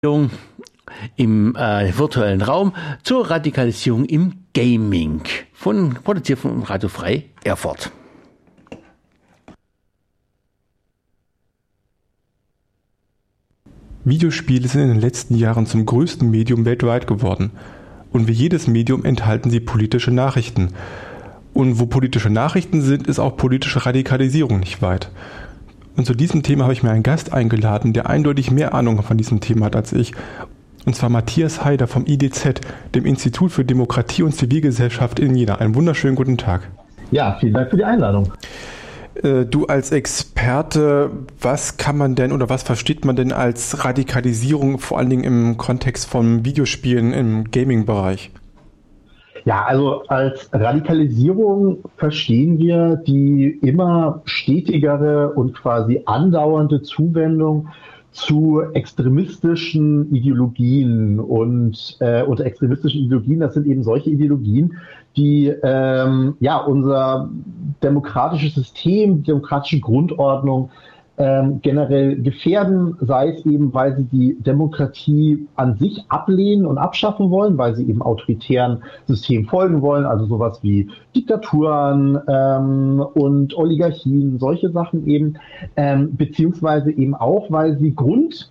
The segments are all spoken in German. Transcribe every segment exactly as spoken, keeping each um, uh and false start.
im äh, virtuellen Raum zur Radikalisierung im Gaming. Von, produziert von Radio Frei Erfurt. Videospiele sind in den letzten Jahren zum größten Medium weltweit geworden. Und wie jedes Medium enthalten sie politische Nachrichten. Und wo politische Nachrichten sind, ist auch politische Radikalisierung nicht weit. Und zu diesem Thema habe ich mir einen Gast eingeladen, der eindeutig mehr Ahnung von diesem Thema hat als ich. Und zwar Matthias Haider vom I D Z, dem Institut für Demokratie und Zivilgesellschaft in Jena. Einen wunderschönen guten Tag. Ja, vielen Dank für die Einladung. Du als Experte, was kann man denn oder was versteht man denn als Radikalisierung, vor allen Dingen im Kontext von Videospielen im Gaming-Bereich? Ja, also als Radikalisierung verstehen wir die immer stetigere und quasi andauernde Zuwendung zu extremistischen Ideologien. Und äh, unter extremistischen Ideologien, das sind eben solche Ideologien, die ähm, ja unser demokratisches System, die demokratische Grundordnung ähm, generell gefährden, sei es eben, weil sie die Demokratie an sich ablehnen und abschaffen wollen, weil sie eben autoritären Systemen folgen wollen, also sowas wie Diktaturen ähm, und Oligarchien, solche Sachen eben, ähm, beziehungsweise eben auch, weil sie Grund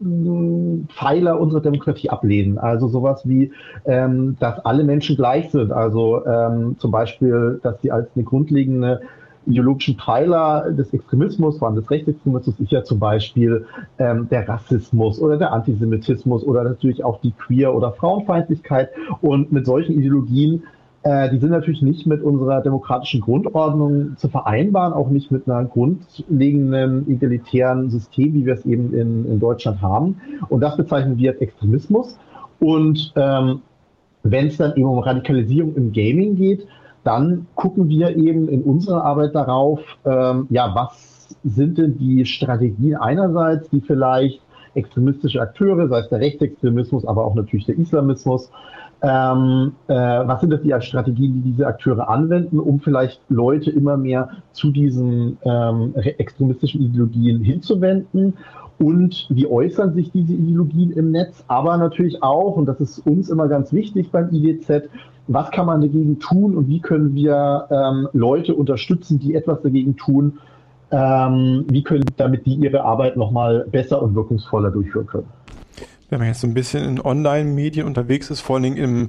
Pfeiler unserer Demokratie ablehnen. Also sowas wie, ähm, dass alle Menschen gleich sind. Also ähm, zum Beispiel, dass sie als eine grundlegende ideologischen Pfeiler des Extremismus, vor allem des Rechtsextremismus, ist ja zum Beispiel ähm, der Rassismus oder der Antisemitismus oder natürlich auch die Queer- oder Frauenfeindlichkeit. Und mit solchen Ideologien, äh, die sind natürlich nicht mit unserer demokratischen Grundordnung zu vereinbaren, auch nicht mit einer grundlegenden egalitären System, wie wir es eben in, in Deutschland haben. Und das bezeichnen wir als Extremismus. Und ähm, wenn es dann eben um Radikalisierung im Gaming geht, dann gucken wir eben in unserer Arbeit darauf, ähm, ja, was sind denn die Strategien einerseits, die vielleicht extremistische Akteure, sei es der Rechtsextremismus, aber auch natürlich der Islamismus, ähm, äh, was sind das die Strategien, die diese Akteure anwenden, um vielleicht Leute immer mehr zu diesen ähm, extremistischen Ideologien hinzuwenden. Und wie äußern sich diese Ideologien im Netz, aber natürlich auch, und das ist uns immer ganz wichtig beim I D Z, was kann man dagegen tun und wie können wir ähm, Leute unterstützen, die etwas dagegen tun, ähm, wie können, damit die ihre Arbeit nochmal besser und wirkungsvoller durchführen können. Wenn man jetzt so ein bisschen in Online-Medien unterwegs ist, vor allen Dingen im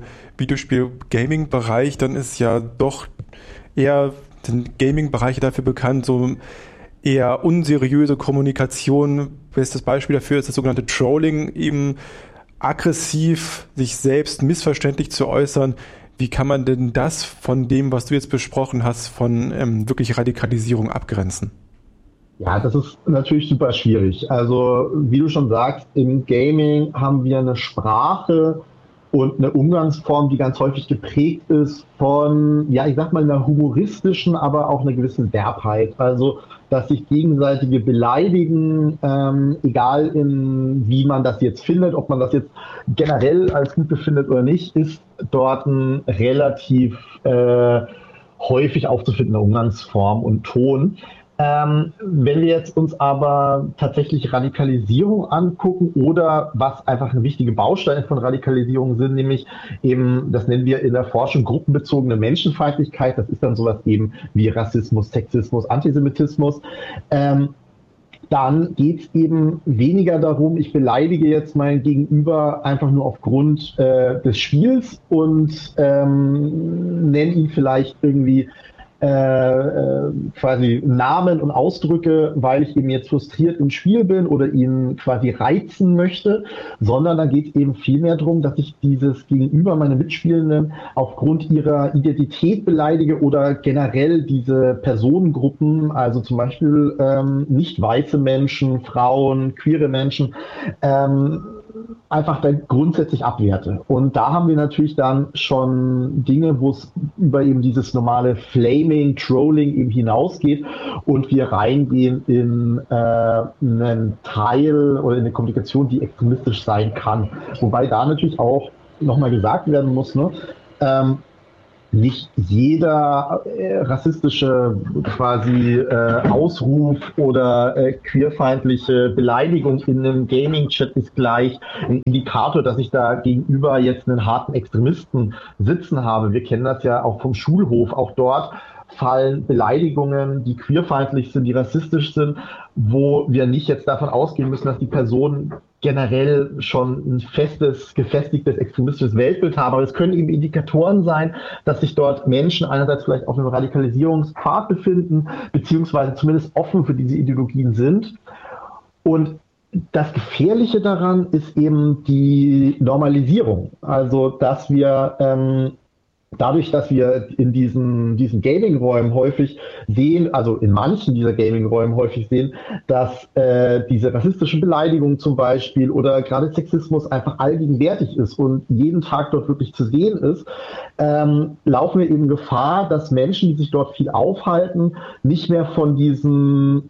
Videospiel-Gaming-Bereich, dann ist ja doch eher, sind Gaming-Bereiche dafür bekannt, so eher unseriöse Kommunikation. Bestes Beispiel dafür ist das sogenannte Trolling, eben aggressiv sich selbst missverständlich zu äußern. Wie kann man denn das von dem, was du jetzt besprochen hast, von ähm, wirklich Radikalisierung abgrenzen? Ja, das ist natürlich super schwierig. Also, wie du schon sagst, im Gaming haben wir eine Sprache und eine Umgangsform, die ganz häufig geprägt ist von, ja, ich sag mal, einer humoristischen, aber auch einer gewissen Derbheit. Also, dass sich gegenseitige beleidigen, ähm, egal in wie man das jetzt findet, ob man das jetzt generell als gut befindet oder nicht, ist dort ein relativ äh, häufig aufzufindender Umgangsform und Ton. Ähm, wenn wir jetzt uns aber tatsächlich Radikalisierung angucken oder was einfach eine wichtige Bausteine von Radikalisierung sind, nämlich eben, das nennen wir in der Forschung gruppenbezogene Menschenfeindlichkeit, das ist dann sowas eben wie Rassismus, Sexismus, Antisemitismus, ähm, dann geht es eben weniger darum, ich beleidige jetzt mein Gegenüber einfach nur aufgrund äh, des Spiels und ähm, nenne ihn vielleicht irgendwie Äh, äh, quasi Namen und Ausdrücke, weil ich eben jetzt frustriert im Spiel bin oder ihn quasi reizen möchte, sondern da geht es eben viel mehr darum, dass ich dieses Gegenüber, meine Mitspielenden, aufgrund ihrer Identität beleidige oder generell diese Personengruppen, also zum Beispiel ähm, nicht weiße Menschen, Frauen, queere Menschen, ähm, einfach dann grundsätzlich abwerte. Und da haben wir natürlich dann schon Dinge, wo es über eben dieses normale Flaming, Trolling eben hinausgeht und wir reingehen in äh, einen Teil oder in eine Kommunikation, die extremistisch sein kann. Wobei da natürlich auch nochmal gesagt werden muss, ne, ähm, nicht jeder äh, rassistische quasi äh, Ausruf oder äh, queerfeindliche Beleidigung in einem Gaming-Chat ist gleich ein Indikator, dass ich da gegenüber jetzt einen harten Extremisten sitzen habe. Wir kennen das ja auch vom Schulhof. Auch dort fallen Beleidigungen, die queerfeindlich sind, die rassistisch sind, wo wir nicht jetzt davon ausgehen müssen, dass die Person generell schon ein festes, gefestigtes extremistisches Weltbild haben. Aber es können eben Indikatoren sein, dass sich dort Menschen einerseits vielleicht auf einem Radikalisierungspfad befinden, beziehungsweise zumindest offen für diese Ideologien sind. Und das Gefährliche daran ist eben die Normalisierung. Also, dass wir ähm, dadurch, dass wir in diesen, diesen Gaming-Räumen häufig sehen, also in manchen dieser Gaming-Räumen häufig sehen, dass äh, diese rassistischen Beleidigungen zum Beispiel oder gerade Sexismus einfach allgegenwärtig ist und jeden Tag dort wirklich zu sehen ist, ähm, laufen wir eben Gefahr, dass Menschen, die sich dort viel aufhalten, nicht mehr von diesen,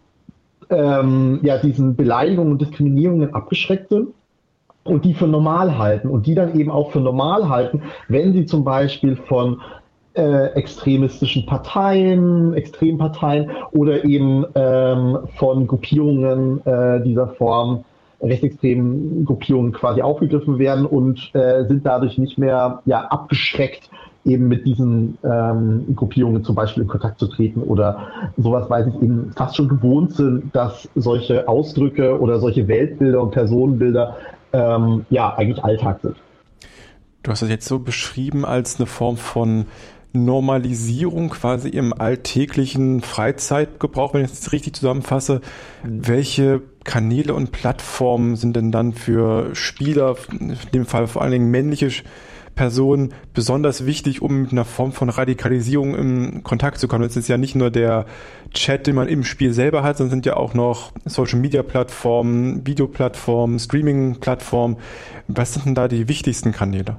ähm, ja, diesen Beleidigungen und Diskriminierungen abgeschreckt sind und die für normal halten und die dann eben auch für normal halten, wenn sie zum Beispiel von äh, extremistischen Parteien, Extremparteien oder eben ähm, von Gruppierungen äh, dieser Form, rechtsextremen Gruppierungen quasi aufgegriffen werden und äh, sind dadurch nicht mehr ja, abgeschreckt, eben mit diesen ähm, Gruppierungen zum Beispiel in Kontakt zu treten oder sowas, weil sie eben fast schon gewohnt sind, dass solche Ausdrücke oder solche Weltbilder und Personenbilder ähm, ja eigentlich Alltag sind. Du hast das jetzt so beschrieben als eine Form von Normalisierung quasi im alltäglichen Freizeitgebrauch, wenn ich es richtig zusammenfasse. Mhm. Welche Kanäle und Plattformen sind denn dann für Spieler, in dem Fall vor allen Dingen männliche Personen, besonders wichtig, um mit einer Form von Radikalisierung in Kontakt zu kommen? Das ist ja nicht nur der Chat, den man im Spiel selber hat, sondern sind ja auch noch Social-Media-Plattformen, Videoplattformen, Streaming-Plattformen. Was sind denn da die wichtigsten Kanäle?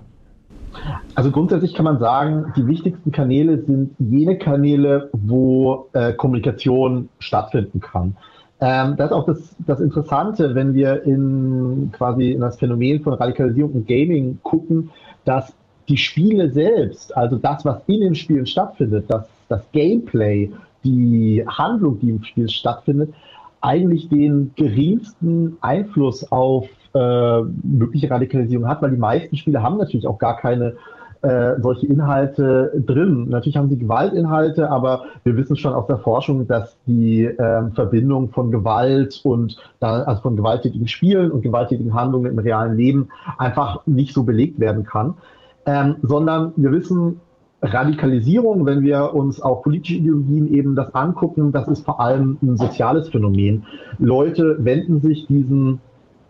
Also grundsätzlich kann man sagen, die wichtigsten Kanäle sind jene Kanäle, wo äh, Kommunikation stattfinden kann. Ähm, das ist auch das, das Interessante, wenn wir in quasi in das Phänomen von Radikalisierung und Gaming gucken, dass die Spiele selbst, also das, was in den Spielen stattfindet, das, das Gameplay, die Handlung, die im Spiel stattfindet, eigentlich den geringsten Einfluss auf äh, mögliche Radikalisierung hat, weil die meisten Spiele haben natürlich auch gar keine äh, solche Inhalte drin. Natürlich haben sie Gewaltinhalte, aber wir wissen schon aus der Forschung, dass die äh, Verbindung von Gewalt und da, also von gewalttätigen Spielen und gewalttätigen Handlungen im realen Leben einfach nicht so belegt werden kann, ähm, sondern wir wissen, Radikalisierung, wenn wir uns auch politische Ideologien eben das angucken, das ist vor allem ein soziales Phänomen. Leute wenden sich diesen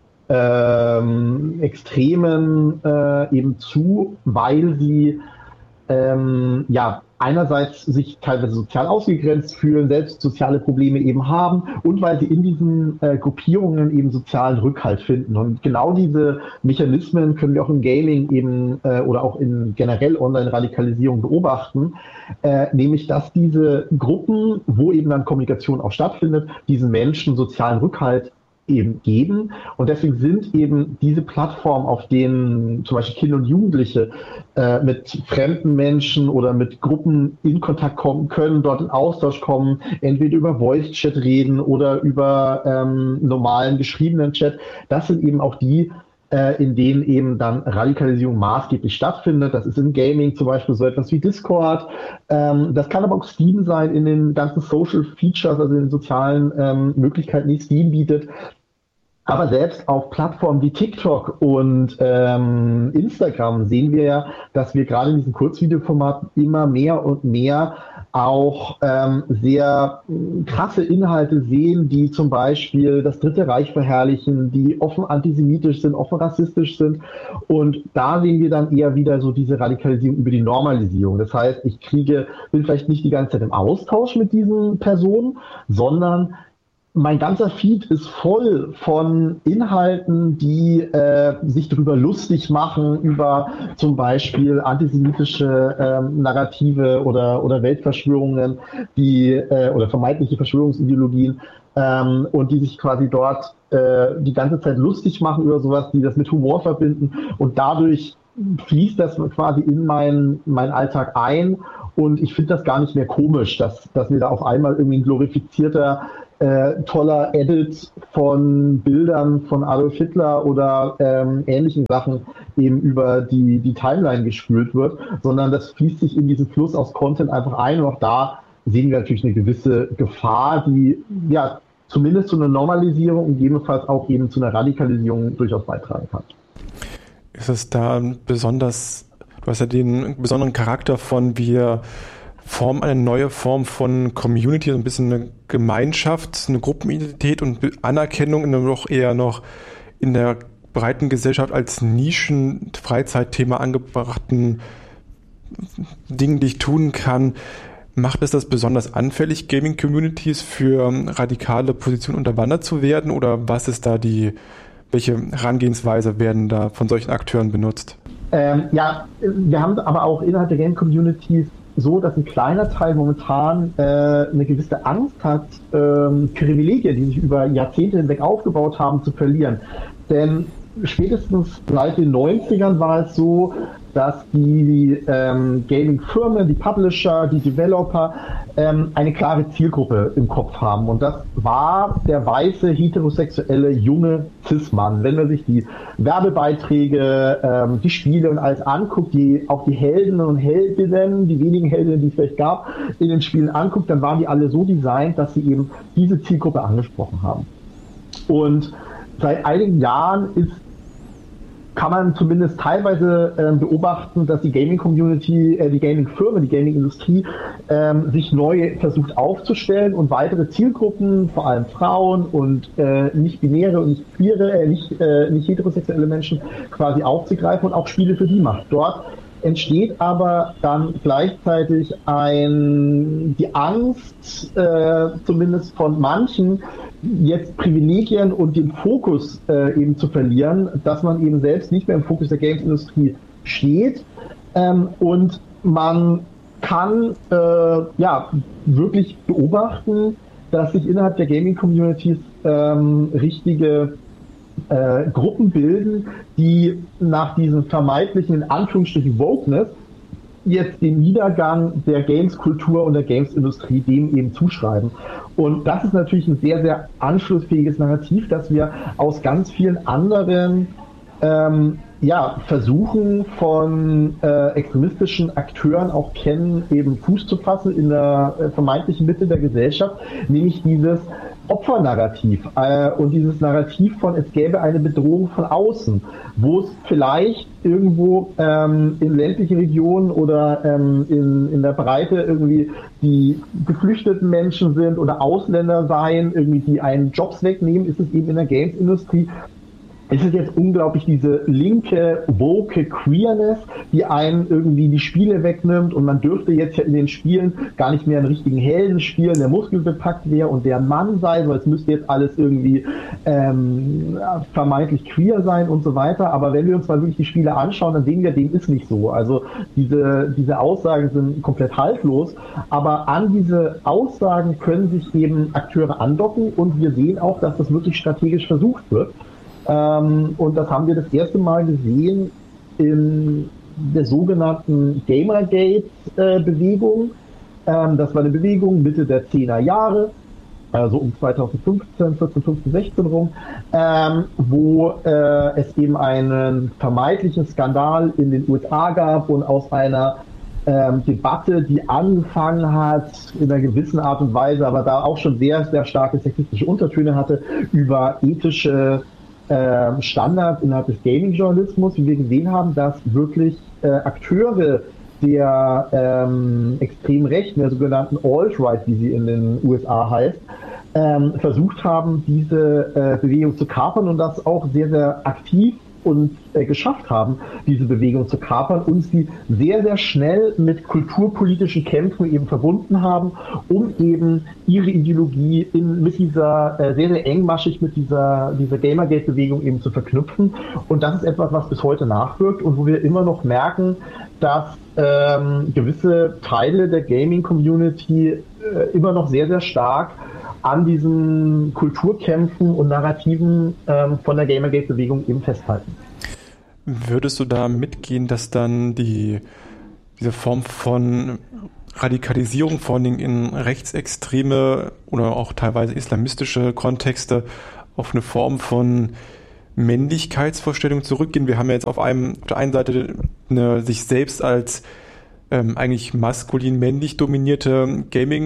ähm, Extremen äh, eben zu, weil sie ähm, ja einerseits sich teilweise sozial ausgegrenzt fühlen, selbst soziale Probleme eben haben und weil sie in diesen äh, Gruppierungen eben sozialen Rückhalt finden. Und genau diese Mechanismen können wir auch im Gaming eben äh, oder auch in generell Online-Radikalisierung beobachten, äh, nämlich dass diese Gruppen, wo eben dann Kommunikation auch stattfindet, diesen Menschen sozialen Rückhalt eben geben. Und deswegen sind eben diese Plattformen, auf denen zum Beispiel Kinder und Jugendliche äh, mit fremden Menschen oder mit Gruppen in Kontakt kommen können, dort in Austausch kommen, entweder über Voice-Chat reden oder über ähm, normalen geschriebenen Chat. Das sind eben auch die, äh, in denen eben dann Radikalisierung maßgeblich stattfindet. Das ist im Gaming zum Beispiel so etwas wie Discord. Ähm, das kann aber auch Steam sein in den ganzen Social Features, also in den sozialen ähm, Möglichkeiten, die Steam bietet. Aber selbst auf Plattformen wie TikTok und ähm, Instagram sehen wir ja, dass wir gerade in diesem Kurzvideoformat immer mehr und mehr auch ähm, sehr krasse Inhalte sehen, die zum Beispiel das Dritte Reich verherrlichen, die offen antisemitisch sind, offen rassistisch sind. Und da sehen wir dann eher wieder so diese Radikalisierung über die Normalisierung. Das heißt, ich kriege, bin vielleicht nicht die ganze Zeit im Austausch mit diesen Personen, sondern mein ganzer Feed ist voll von Inhalten, die äh, sich darüber lustig machen, über zum Beispiel antisemitische ähm, Narrative oder, oder Weltverschwörungen, die äh, oder vermeintliche Verschwörungsideologien ähm, und die sich quasi dort äh, die ganze Zeit lustig machen über sowas, die das mit Humor verbinden und dadurch fließt das quasi in meinen mein Alltag ein und ich finde das gar nicht mehr komisch, dass, dass mir da auf einmal irgendwie ein glorifizierter, äh, toller Edit von Bildern von Adolf Hitler oder ähm, ähnlichen Sachen eben über die, die Timeline gespült wird, sondern das fließt sich in diesen Fluss aus Content einfach ein und auch da sehen wir natürlich eine gewisse Gefahr, die ja zumindest zu einer Normalisierung und gegebenenfalls auch eben zu einer Radikalisierung durchaus beitragen kann. Ist es da besonders, du hast ja den besonderen Charakter von, wir formen eine neue Form von Community, so ein bisschen eine Gemeinschaft, eine Gruppenidentität und Anerkennung in einem doch eher noch in der breiten Gesellschaft als Nischen-Freizeitthema angebrachten Dingen, die ich tun kann. Macht es das besonders anfällig, Gaming-Communities für radikale Positionen unterwandert zu werden? Oder was ist da die, welche Herangehensweise werden da von solchen Akteuren benutzt? Ähm, ja, wir haben aber auch innerhalb der Game-Communities so, dass ein kleiner Teil momentan äh, eine gewisse Angst hat, ähm, Privilegien, die sich über Jahrzehnte hinweg aufgebaut haben, zu verlieren. Denn spätestens seit den neunzigern war es so, dass die ähm, Gaming-Firmen, die Publisher, die Developer ähm, eine klare Zielgruppe im Kopf haben. Und das war der weiße, heterosexuelle, junge Cis-Mann. Wenn man sich die Werbebeiträge, ähm, die Spiele und alles anguckt, die auch die Helden und Heldinnen, die wenigen Heldinnen, die es vielleicht gab, in den Spielen anguckt, dann waren die alle so designt, dass sie eben diese Zielgruppe angesprochen haben. Und seit einigen Jahren ist kann man zumindest teilweise äh, beobachten, dass die Gaming-Community, äh, die Gaming-Firmen, die Gaming-Industrie ähm, sich neu versucht aufzustellen und weitere Zielgruppen, vor allem Frauen und äh, nicht-binäre und nicht queere, äh, nicht, äh, nicht heterosexuelle Menschen quasi aufzugreifen und auch Spiele für die macht. Dort entsteht aber dann gleichzeitig ein, die Angst, äh, zumindest von manchen, jetzt Privilegien und den Fokus äh, eben zu verlieren, dass man eben selbst nicht mehr im Fokus der Games-Industrie steht ähm, und man kann äh, ja wirklich beobachten, dass sich innerhalb der Gaming-Communities ähm, richtige äh, Gruppen bilden, die nach diesem vermeintlichen, in Anführungsstrichen, Wokeness jetzt den Niedergang der Games-Kultur und der Games-Industrie dem eben zuschreiben. Und das ist natürlich ein sehr, sehr anschlussfähiges Narrativ, das wir aus ganz vielen anderen ähm, ja, Versuchen von äh, extremistischen Akteuren auch kennen, eben Fuß zu fassen in der äh, vermeintlichen Mitte der Gesellschaft, nämlich dieses Opfernarrativ äh, und dieses Narrativ von, es gäbe eine Bedrohung von außen, wo es vielleicht irgendwo ähm, in ländlichen Regionen oder ähm, in, in der Breite irgendwie die geflüchteten Menschen sind oder Ausländer seien, irgendwie die einen Jobs wegnehmen, ist es eben in der Games-Industrie. Es ist jetzt unglaublich diese linke, woke Queerness, die einen irgendwie die Spiele wegnimmt und man dürfte jetzt ja in den Spielen gar nicht mehr einen richtigen Helden spielen, der muskelbepackt wäre und der ein Mann sei, sondern es müsste jetzt alles irgendwie ähm, vermeintlich queer sein und so weiter. Aber wenn wir uns mal wirklich die Spiele anschauen, dann sehen wir, dem ist nicht so. Also diese, diese Aussagen sind komplett haltlos, aber an diese Aussagen können sich eben Akteure andocken und wir sehen auch, dass das wirklich strategisch versucht wird. Ähm, und das haben wir das erste Mal gesehen in der sogenannten Gamergate-Bewegung. Ähm, das war eine Bewegung Mitte der zehner Jahre, also um zwanzig fünfzehn, vierzehn, fünfzehn, sechzehn rum, ähm, wo äh, es eben einen vermeintlichen Skandal in den U S A gab und aus einer ähm, Debatte, die angefangen hat in einer gewissen Art und Weise, aber da auch schon sehr, sehr starke sexistische Untertöne hatte, über ethische Standards innerhalb des Gaming-Journalismus, wie wir gesehen haben, dass wirklich äh, Akteure der ähm, extremen Rechten, der sogenannten Alt-Right, wie sie in den U S A heißt, ähm, versucht haben, diese äh, Bewegung zu kapern und das auch sehr, sehr aktiv und äh, geschafft haben, diese Bewegung zu kapern und sie sehr, sehr schnell mit kulturpolitischen Kämpfen eben verbunden haben, um eben ihre Ideologie in, mit dieser, äh, sehr, sehr engmaschig mit dieser, dieser Gamergate-Bewegung eben zu verknüpfen. Und das ist etwas, was bis heute nachwirkt und wo wir immer noch merken, dass ähm, gewisse Teile der Gaming-Community äh, immer noch sehr, sehr stark an diesen Kulturkämpfen und Narrativen ähm, von der Gamergate-Bewegung eben festhalten. würdest du da mitgehen, dass dann die diese Form von Radikalisierung, vor allen Dingen in rechtsextreme oder auch teilweise islamistische Kontexte, auf eine Form von Männlichkeitsvorstellung zurückgehen? Wir haben ja jetzt auf, einem, auf der einen Seite eine sich selbst als ähm, eigentlich maskulin-männlich dominierte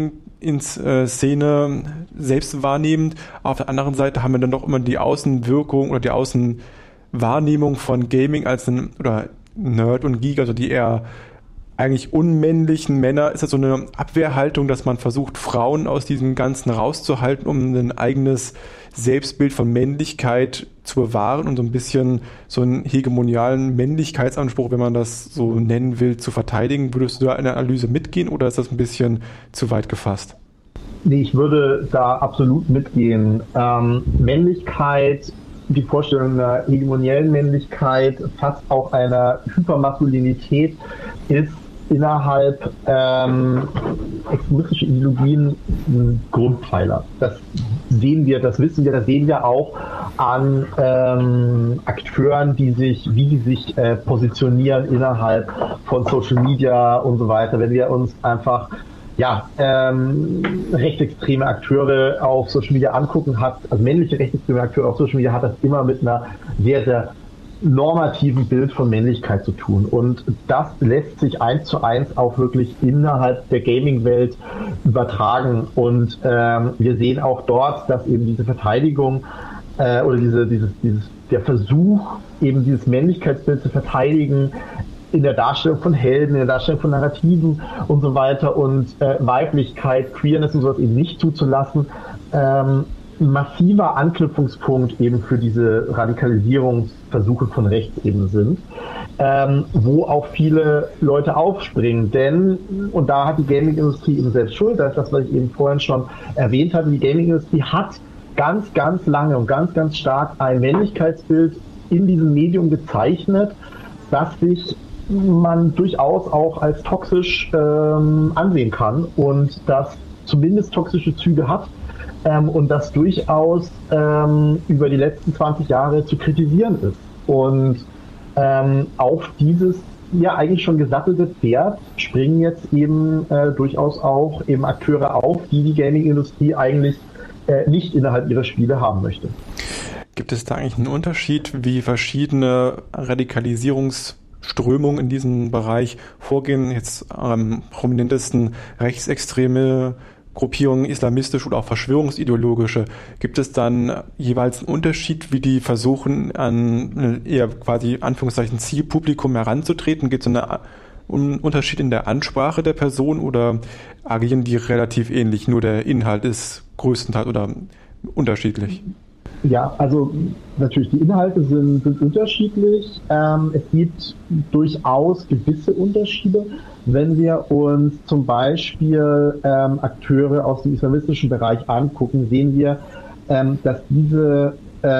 Gaming-Szene äh, selbst wahrnehmend. Auf der anderen Seite haben wir dann doch immer die Außenwirkung oder die Außenwahrnehmung von Gaming als ein oder Nerd und Geek, also die eher eigentlich unmännlichen Männer. Ist das so eine Abwehrhaltung, dass man versucht, Frauen aus diesem Ganzen rauszuhalten, um ein eigenes Selbstbild von Männlichkeit zu bewahren und so ein bisschen so einen hegemonialen Männlichkeitsanspruch, wenn man das so nennen will, zu verteidigen? Würdest du da in der Analyse mitgehen oder ist das ein bisschen zu weit gefasst? Nee, ich würde da absolut mitgehen. Ähm, Männlichkeit, die Vorstellung einer hegemoniellen Männlichkeit, fast auch einer Hypermaskulinität, ist innerhalb ähm, extremistischer Ideologien ein Grundpfeiler. Das sehen wir, das wissen wir, das sehen wir auch an ähm, Akteuren, die sich, wie sie sich äh, positionieren innerhalb von Social Media und so weiter. Wenn wir uns einfach ja, ähm, rechtsextreme Akteure auf Social Media angucken, hat, also männliche rechtsextreme Akteure auf Social Media, hat das immer mit einer sehr, sehr normativen Bild von Männlichkeit zu tun. Und das lässt sich eins zu eins auch wirklich innerhalb der Gaming-Welt übertragen. Und ähm, wir sehen auch dort, dass eben diese Verteidigung äh, oder diese, dieses, dieses, der Versuch, eben dieses Männlichkeitsbild zu verteidigen, in der Darstellung von Helden, in der Darstellung von Narrativen und so weiter und äh, Weiblichkeit, Queerness und sowas eben nicht zuzulassen, ähm, ein massiver Anknüpfungspunkt eben für diese Radikalisierungsversuche von rechts eben sind, ähm, wo auch viele Leute aufspringen. Denn, und da hat die Gaming-Industrie eben selbst Schuld, das ist das, was ich eben vorhin schon erwähnt hatte, die Gaming-Industrie hat ganz, ganz lange und ganz, ganz stark ein Männlichkeitsbild in diesem Medium gezeichnet, das sich man durchaus auch als toxisch ähm, ansehen kann und das zumindest toxische Züge hat ähm, und das durchaus ähm, über die letzten zwanzig Jahre zu kritisieren ist. Und ähm, auf dieses ja eigentlich schon gesattelte Pferd springen jetzt eben äh, durchaus auch eben Akteure auf, die die Gaming-Industrie eigentlich äh, nicht innerhalb ihrer Spiele haben möchte. Gibt es da eigentlich einen Unterschied, wie verschiedene Radikalisierungs Strömungen in diesem Bereich vorgehen, jetzt am prominentesten rechtsextreme Gruppierungen, islamistische oder auch verschwörungsideologische? Gibt es dann jeweils einen Unterschied, wie die versuchen, an eher quasi Anführungszeichen Zielpublikum heranzutreten? Gibt es einen Unterschied in der Ansprache der Person oder agieren die relativ ähnlich, nur der Inhalt ist größtenteils oder unterschiedlich? Ja, also natürlich, die Inhalte sind, sind unterschiedlich. Ähm, es gibt durchaus gewisse Unterschiede. Wenn wir uns zum Beispiel ähm, Akteure aus dem islamistischen Bereich angucken, sehen wir, ähm, dass diese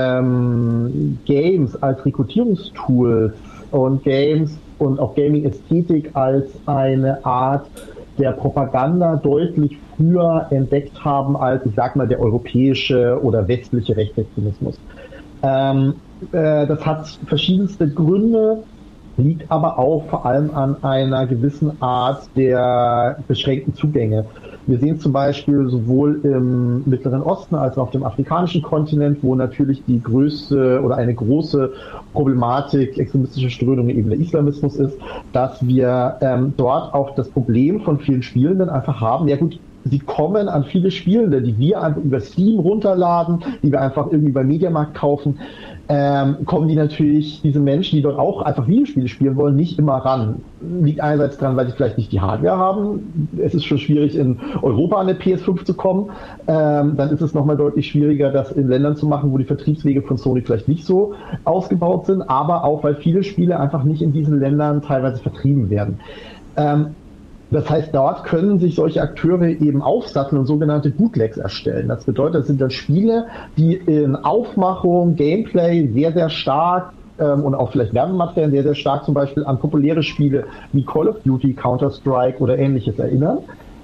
ähm, Games als Rekrutierungstools und Games und auch Gaming-Ästhetik als eine Art der Propaganda deutlich früher entdeckt haben als, ich sag mal, der europäische oder westliche Rechtsextremismus. Ähm, äh, das hat verschiedenste Gründe, liegt aber auch vor allem an einer gewissen Art der beschränkten Zugänge. Wir sehen zum Beispiel sowohl im Mittleren Osten als auch auf dem afrikanischen Kontinent, wo natürlich die größte oder eine große Problematik extremistischer Strömungen eben der Islamismus ist, dass wir ähm, dort auch das Problem von vielen Spielenden einfach haben. Ja gut, sie kommen an viele Spielende, die wir einfach über Steam runterladen, die wir einfach irgendwie beim Mediamarkt kaufen, ähm, kommen die natürlich, diese Menschen, die dort auch einfach Videospiele spielen wollen, nicht immer ran. Liegt einerseits dran, weil sie vielleicht nicht die Hardware haben. Es ist schon schwierig, in Europa an eine P S fünf zu kommen. Ähm, dann ist es nochmal deutlich schwieriger, das in Ländern zu machen, wo die Vertriebswege von Sony vielleicht nicht so ausgebaut sind, aber auch, weil viele Spiele einfach nicht in diesen Ländern teilweise vertrieben werden. Ähm, Das heißt, dort können sich solche Akteure eben aufsatteln und sogenannte Bootlegs erstellen. Das bedeutet, das sind dann Spiele, die in Aufmachung, Gameplay sehr, sehr stark ähm, und auch vielleicht Werbematerialien sehr, sehr stark zum Beispiel an populäre Spiele wie Call of Duty, Counter-Strike oder ähnliches erinnern.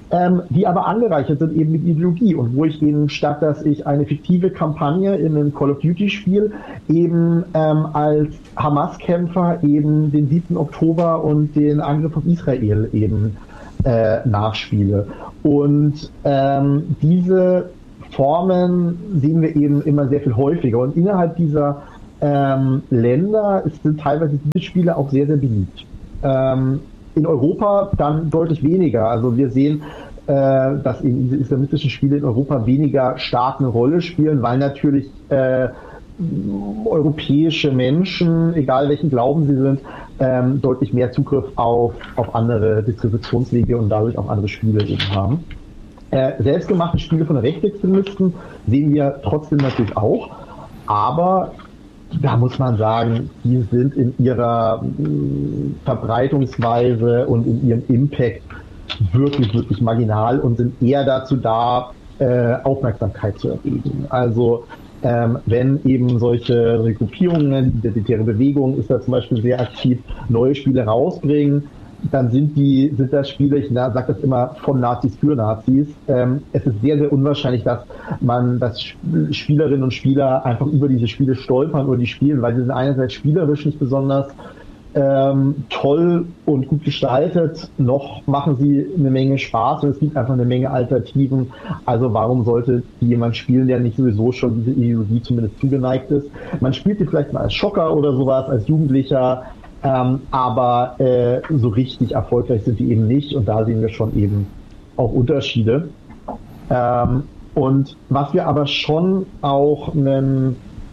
ähm, die aber angereichert sind eben mit Ideologie und wo ich eben statt, dass ich eine fiktive Kampagne in einem Call of Duty spiele, eben ähm, als Hamas-Kämpfer eben den siebten Oktober und den Angriff auf Israel eben äh, nachspiele. Und ähm, diese Formen sehen wir eben immer sehr viel häufiger und innerhalb dieser ähm, Länder sind teilweise diese Spiele auch sehr, sehr beliebt. Ähm, in Europa dann deutlich weniger. Also wir sehen, äh, dass eben diese islamistischen Spiele in Europa weniger stark eine Rolle spielen, weil natürlich äh, europäische Menschen, egal welchen Glauben sie sind, ähm, deutlich mehr Zugriff auf, auf andere Distributionswege und dadurch auch andere Spiele eben haben. Äh, selbstgemachte Spiele von Rechtsextremisten sehen wir trotzdem natürlich auch, aber da muss man sagen, die sind in ihrer mh, Verbreitungsweise und in ihrem Impact wirklich, wirklich marginal und sind eher dazu da, äh, Aufmerksamkeit zu erregen. Also ähm, wenn eben solche Gruppierungen, identitäre Bewegungen ist da zum Beispiel sehr aktiv, neue Spiele rausbringen, dann sind die, sind das Spiele, ich sage das immer, von Nazis für Nazis. Ähm, es ist sehr, sehr unwahrscheinlich, dass man, dass Spielerinnen und Spieler einfach über diese Spiele stolpern oder die spielen, weil sie sind einerseits spielerisch nicht besonders ähm, toll und gut gestaltet, noch machen sie eine Menge Spaß und es gibt einfach eine Menge Alternativen. Also warum sollte jemand spielen, der nicht sowieso schon diese Ideologie zumindest zugeneigt ist? Man spielt die vielleicht mal als Schocker oder sowas, als Jugendlicher, Ähm, aber äh, so richtig erfolgreich sind die eben nicht und da sehen wir schon eben auch Unterschiede. Ähm, und was wir aber schon auch nen,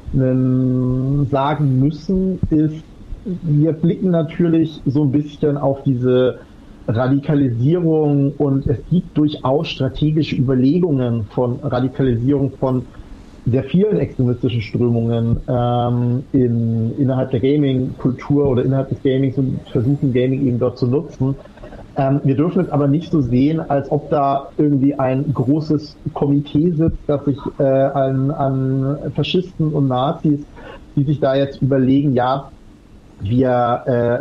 nen sagen müssen, ist, wir blicken natürlich so ein bisschen auf diese Radikalisierung und es gibt durchaus strategische Überlegungen von Radikalisierung von sehr vielen extremistischen Strömungen ähm, in, innerhalb der Gaming-Kultur oder innerhalb des Gamings und versuchen Gaming eben dort zu nutzen. Ähm, wir dürfen es aber nicht so sehen, als ob da irgendwie ein großes Komitee sitzt, das sich äh, an, an Faschisten und Nazis, die sich da jetzt überlegen, ja, wir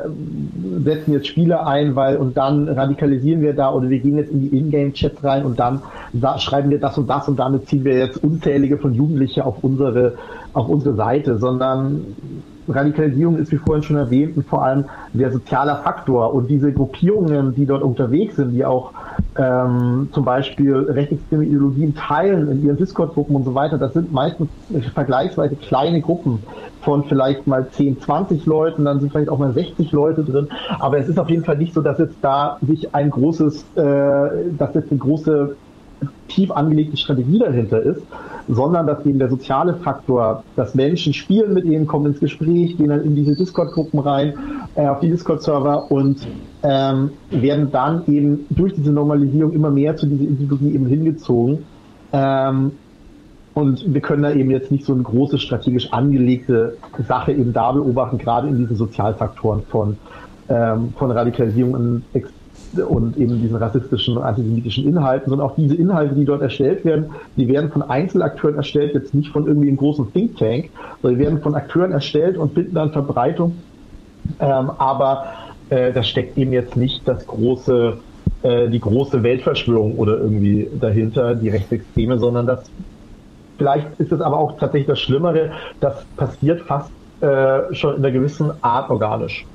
äh, setzen jetzt Spiele ein, weil und dann radikalisieren wir da oder wir gehen jetzt in die Ingame-Chats rein und dann da, schreiben wir das und das und damit ziehen wir jetzt unzählige von Jugendlichen auf unsere auf unsere Seite, sondern Radikalisierung ist, wie vorhin schon erwähnt, vor allem der soziale Faktor und diese Gruppierungen, die dort unterwegs sind, die auch ähm, zum Beispiel rechtsextreme Ideologien teilen in ihren Discord-Gruppen und so weiter, das sind meistens vergleichsweise kleine Gruppen von vielleicht mal zehn, zwanzig Leuten, dann sind vielleicht auch mal sechzig Leute drin, aber es ist auf jeden Fall nicht so, dass jetzt da sich ein großes, äh, dass jetzt eine große tief angelegte Strategie dahinter ist, sondern dass eben der soziale Faktor, dass Menschen spielen mit ihnen, kommen ins Gespräch, gehen dann in diese Discord-Gruppen rein, äh, auf die Discord-Server und ähm, werden dann eben durch diese Normalisierung immer mehr zu dieser Ideologie eben hingezogen. Ähm, und wir können da eben jetzt nicht so eine große strategisch angelegte Sache eben da beobachten, gerade in diesen Sozialfaktoren von, ähm, von Radikalisierung und Ex und eben diesen rassistischen und antisemitischen Inhalten, sondern auch diese Inhalte, die dort erstellt werden, die werden von Einzelakteuren erstellt, jetzt nicht von irgendwie einem großen Think Tank, sondern die werden von Akteuren erstellt und finden dann Verbreitung. Ähm, aber äh, da steckt eben jetzt nicht das große, äh, die große Weltverschwörung oder irgendwie dahinter, die Rechtsextreme, sondern das, vielleicht ist es aber auch tatsächlich das Schlimmere, das passiert fast äh, schon in einer gewissen Art organisch.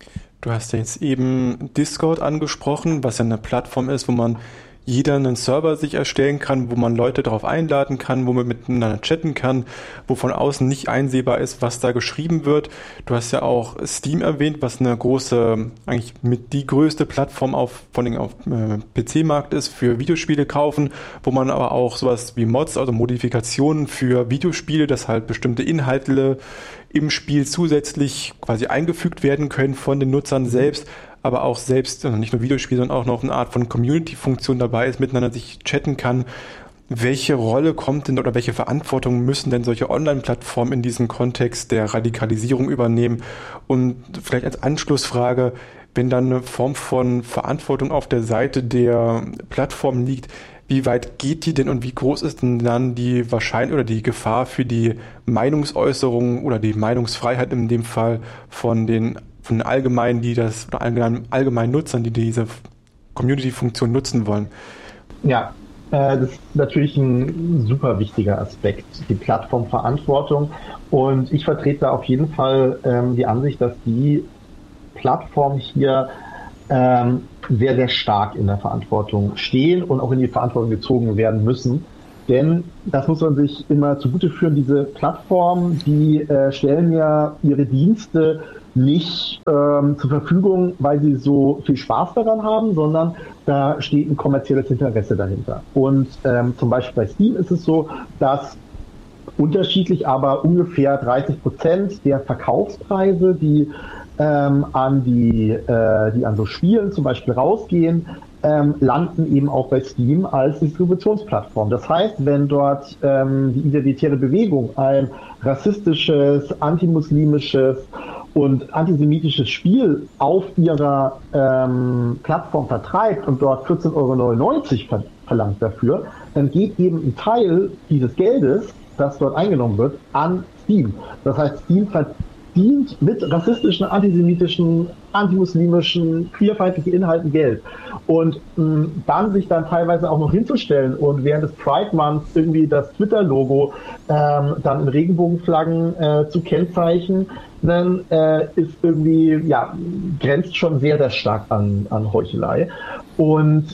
Du hast ja jetzt eben Discord angesprochen, was ja eine Plattform ist, wo man jeder einen Server sich erstellen kann, wo man Leute darauf einladen kann, wo man miteinander chatten kann, wo von außen nicht einsehbar ist, was da geschrieben wird. Du hast ja auch Steam erwähnt, was eine große, eigentlich mit die größte Plattform auf, vor allem auf äh, P C-Markt ist für Videospiele kaufen, wo man aber auch sowas wie Mods, also Modifikationen für Videospiele, dass halt bestimmte Inhalte im Spiel zusätzlich quasi eingefügt werden können von den Nutzern selbst, aber auch selbst, also nicht nur Videospiele, sondern auch noch eine Art von Community-Funktion dabei ist, miteinander sich chatten kann. Welche Rolle kommt denn oder welche Verantwortung müssen denn solche Online-Plattformen in diesem Kontext der Radikalisierung übernehmen? Und vielleicht als Anschlussfrage, wenn dann eine Form von Verantwortung auf der Seite der Plattform liegt, wie weit geht die denn und wie groß ist denn dann die Wahrscheinlichkeit oder die Gefahr für die Meinungsäußerung oder die Meinungsfreiheit in dem Fall von den von den allgemeinen, die das oder allgemeinen, allgemeinen Nutzern, die diese Community-Funktion nutzen wollen? Ja, äh, das ist natürlich ein super wichtiger Aspekt, die Plattformverantwortung. Und ich vertrete da auf jeden Fall ähm, die Ansicht, dass die Plattformen hier ähm, sehr, sehr stark in der Verantwortung stehen und auch in die Verantwortung gezogen werden müssen. Denn das muss man sich immer zugute führen, diese Plattformen, die äh, stellen ja ihre Dienste nicht ähm, zur Verfügung, weil sie so viel Spaß daran haben, sondern da steht ein kommerzielles Interesse dahinter. Und ähm, zum Beispiel bei Steam ist es so, dass unterschiedlich, aber ungefähr dreißig Prozent der Verkaufspreise, die ähm, an die, äh, die an so Spielen zum Beispiel rausgehen, ähm, landen eben auch bei Steam als Distributionsplattform. Das heißt, wenn dort ähm, die Identitäre Bewegung ein rassistisches, antimuslimisches und antisemitisches Spiel auf ihrer ähm, Plattform vertreibt und dort vierzehn Euro neunundneunzig ver- verlangt dafür, dann geht eben ein Teil dieses Geldes, das dort eingenommen wird, an Steam. Das heißt, Steam verdient mit rassistischen, antisemitischen, antimuslimischen, queerfeindlichen Inhalten Geld. Und mh, dann sich dann teilweise auch noch hinzustellen und während des Pride Months irgendwie das Twitter-Logo ähm, dann in Regenbogenflaggen äh, zu kennzeichnen, dann äh, ist irgendwie, ja, grenzt schon sehr, sehr stark an, an Heuchelei. Und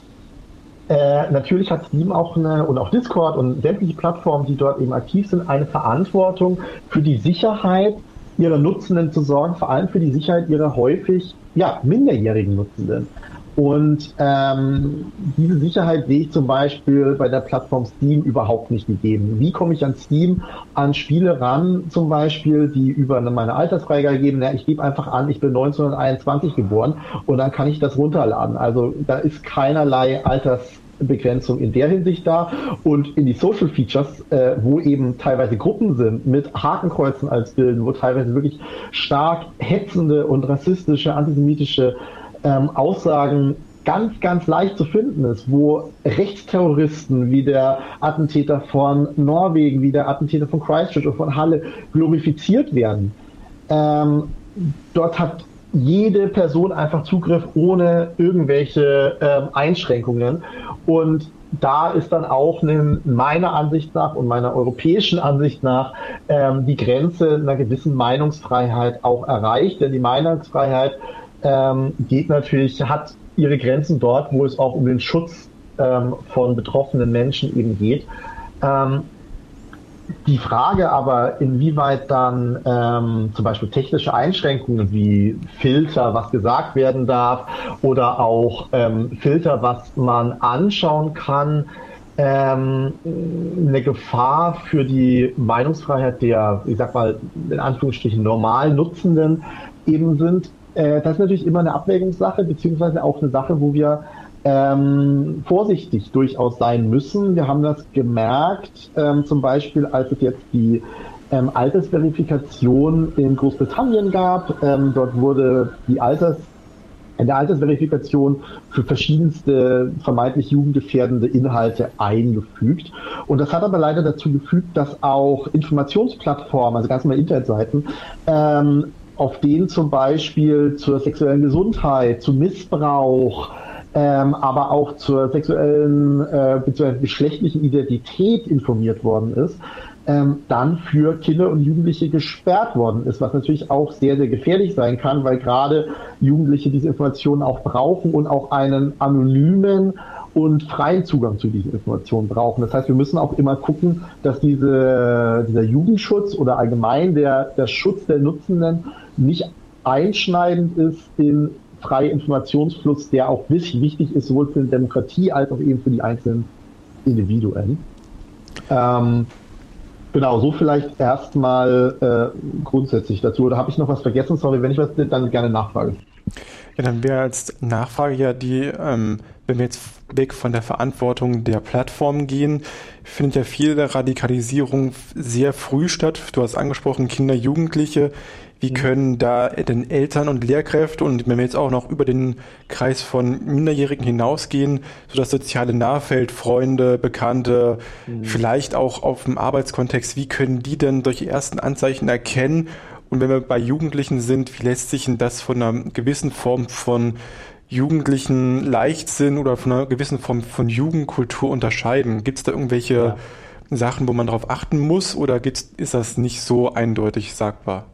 Äh, natürlich hat Steam auch eine, und auch Discord und sämtliche Plattformen, die dort eben aktiv sind, eine Verantwortung für die Sicherheit ihrer Nutzenden zu sorgen, vor allem für die Sicherheit ihrer häufig, ja, minderjährigen Nutzenden. Und ähm, diese Sicherheit sehe ich zum Beispiel bei der Plattform Steam überhaupt nicht gegeben. Wie komme ich an Steam an Spiele ran, zum Beispiel, die über meine Altersfreigabe geben? Ja, ich gebe einfach an, ich bin neunzehnhunderteinundzwanzig geboren und dann kann ich das runterladen. Also da ist keinerlei Altersbegrenzung in der Hinsicht da. Und in die Social Features, äh, wo eben teilweise Gruppen sind mit Hakenkreuzen als Bilden, wo teilweise wirklich stark hetzende und rassistische, antisemitische Ähm, Aussagen ganz, ganz leicht zu finden ist, wo Rechtsterroristen wie der Attentäter von Norwegen, wie der Attentäter von Christchurch und von Halle glorifiziert werden. Ähm, dort hat jede Person einfach Zugriff ohne irgendwelche ähm, Einschränkungen. Und da ist dann auch eine, meiner Ansicht nach und meiner europäischen Ansicht nach ähm, die Grenze einer gewissen Meinungsfreiheit auch erreicht. Denn die Meinungsfreiheit Ähm, geht natürlich, hat ihre Grenzen dort, wo es auch um den Schutz ähm, von betroffenen Menschen eben geht. Ähm, die Frage aber, inwieweit dann ähm, zum Beispiel technische Einschränkungen wie Filter, was gesagt werden darf, oder auch ähm, Filter, was man anschauen kann, ähm, eine Gefahr für die Meinungsfreiheit der, ich sag mal, in Anführungsstrichen normal Nutzenden eben sind. Das ist natürlich immer eine Abwägungssache, beziehungsweise auch eine Sache, wo wir ähm, vorsichtig durchaus sein müssen. Wir haben das gemerkt, ähm, zum Beispiel, als es jetzt die ähm, Altersverifikation in Großbritannien gab. Ähm, dort wurde die Alters, in der Altersverifikation für verschiedenste vermeintlich jugendgefährdende Inhalte eingefügt. Und das hat aber leider dazu gefügt, dass auch Informationsplattformen, also ganz normale Internetseiten, ähm, auf denen zum Beispiel zur sexuellen Gesundheit, zu Missbrauch, ähm, aber auch zur sexuellen äh, bzw. geschlechtlichen Identität informiert worden ist, ähm, dann für Kinder und Jugendliche gesperrt worden ist, was natürlich auch sehr, sehr gefährlich sein kann, weil gerade Jugendliche diese Informationen auch brauchen und auch einen anonymen und freien Zugang zu diesen Informationen brauchen. Das heißt, wir müssen auch immer gucken, dass diese, dieser Jugendschutz oder allgemein der, der Schutz der Nutzenden nicht einschneidend ist in freie Informationsfluss, der auch wichtig ist, sowohl für die Demokratie als auch eben für die einzelnen Individuen. Ähm, genau, so vielleicht erstmal äh, grundsätzlich dazu. Oder habe ich noch was vergessen? Sorry, wenn ich was, dann gerne nachfrage. Ja, dann wäre als Nachfrage ja die, ähm, wenn wir jetzt weg von der Verantwortung der Plattform gehen, findet ja viel der Radikalisierung sehr früh statt. Du hast angesprochen, Kinder, Jugendliche. Wie können da denn Eltern und Lehrkräfte und wenn wir jetzt auch noch über den Kreis von Minderjährigen hinausgehen, so das soziale Nahfeld, Freunde, Bekannte, mhm. vielleicht auch auf dem Arbeitskontext, wie können die denn durch die ersten Anzeichen erkennen? Und wenn wir bei Jugendlichen sind, wie lässt sich denn das von einer gewissen Form von jugendlichen Leichtsinn oder von einer gewissen Form von Jugendkultur unterscheiden? Gibt es da irgendwelche ja. Sachen, wo man darauf achten muss, oder gibt's, ist das nicht so eindeutig sagbar?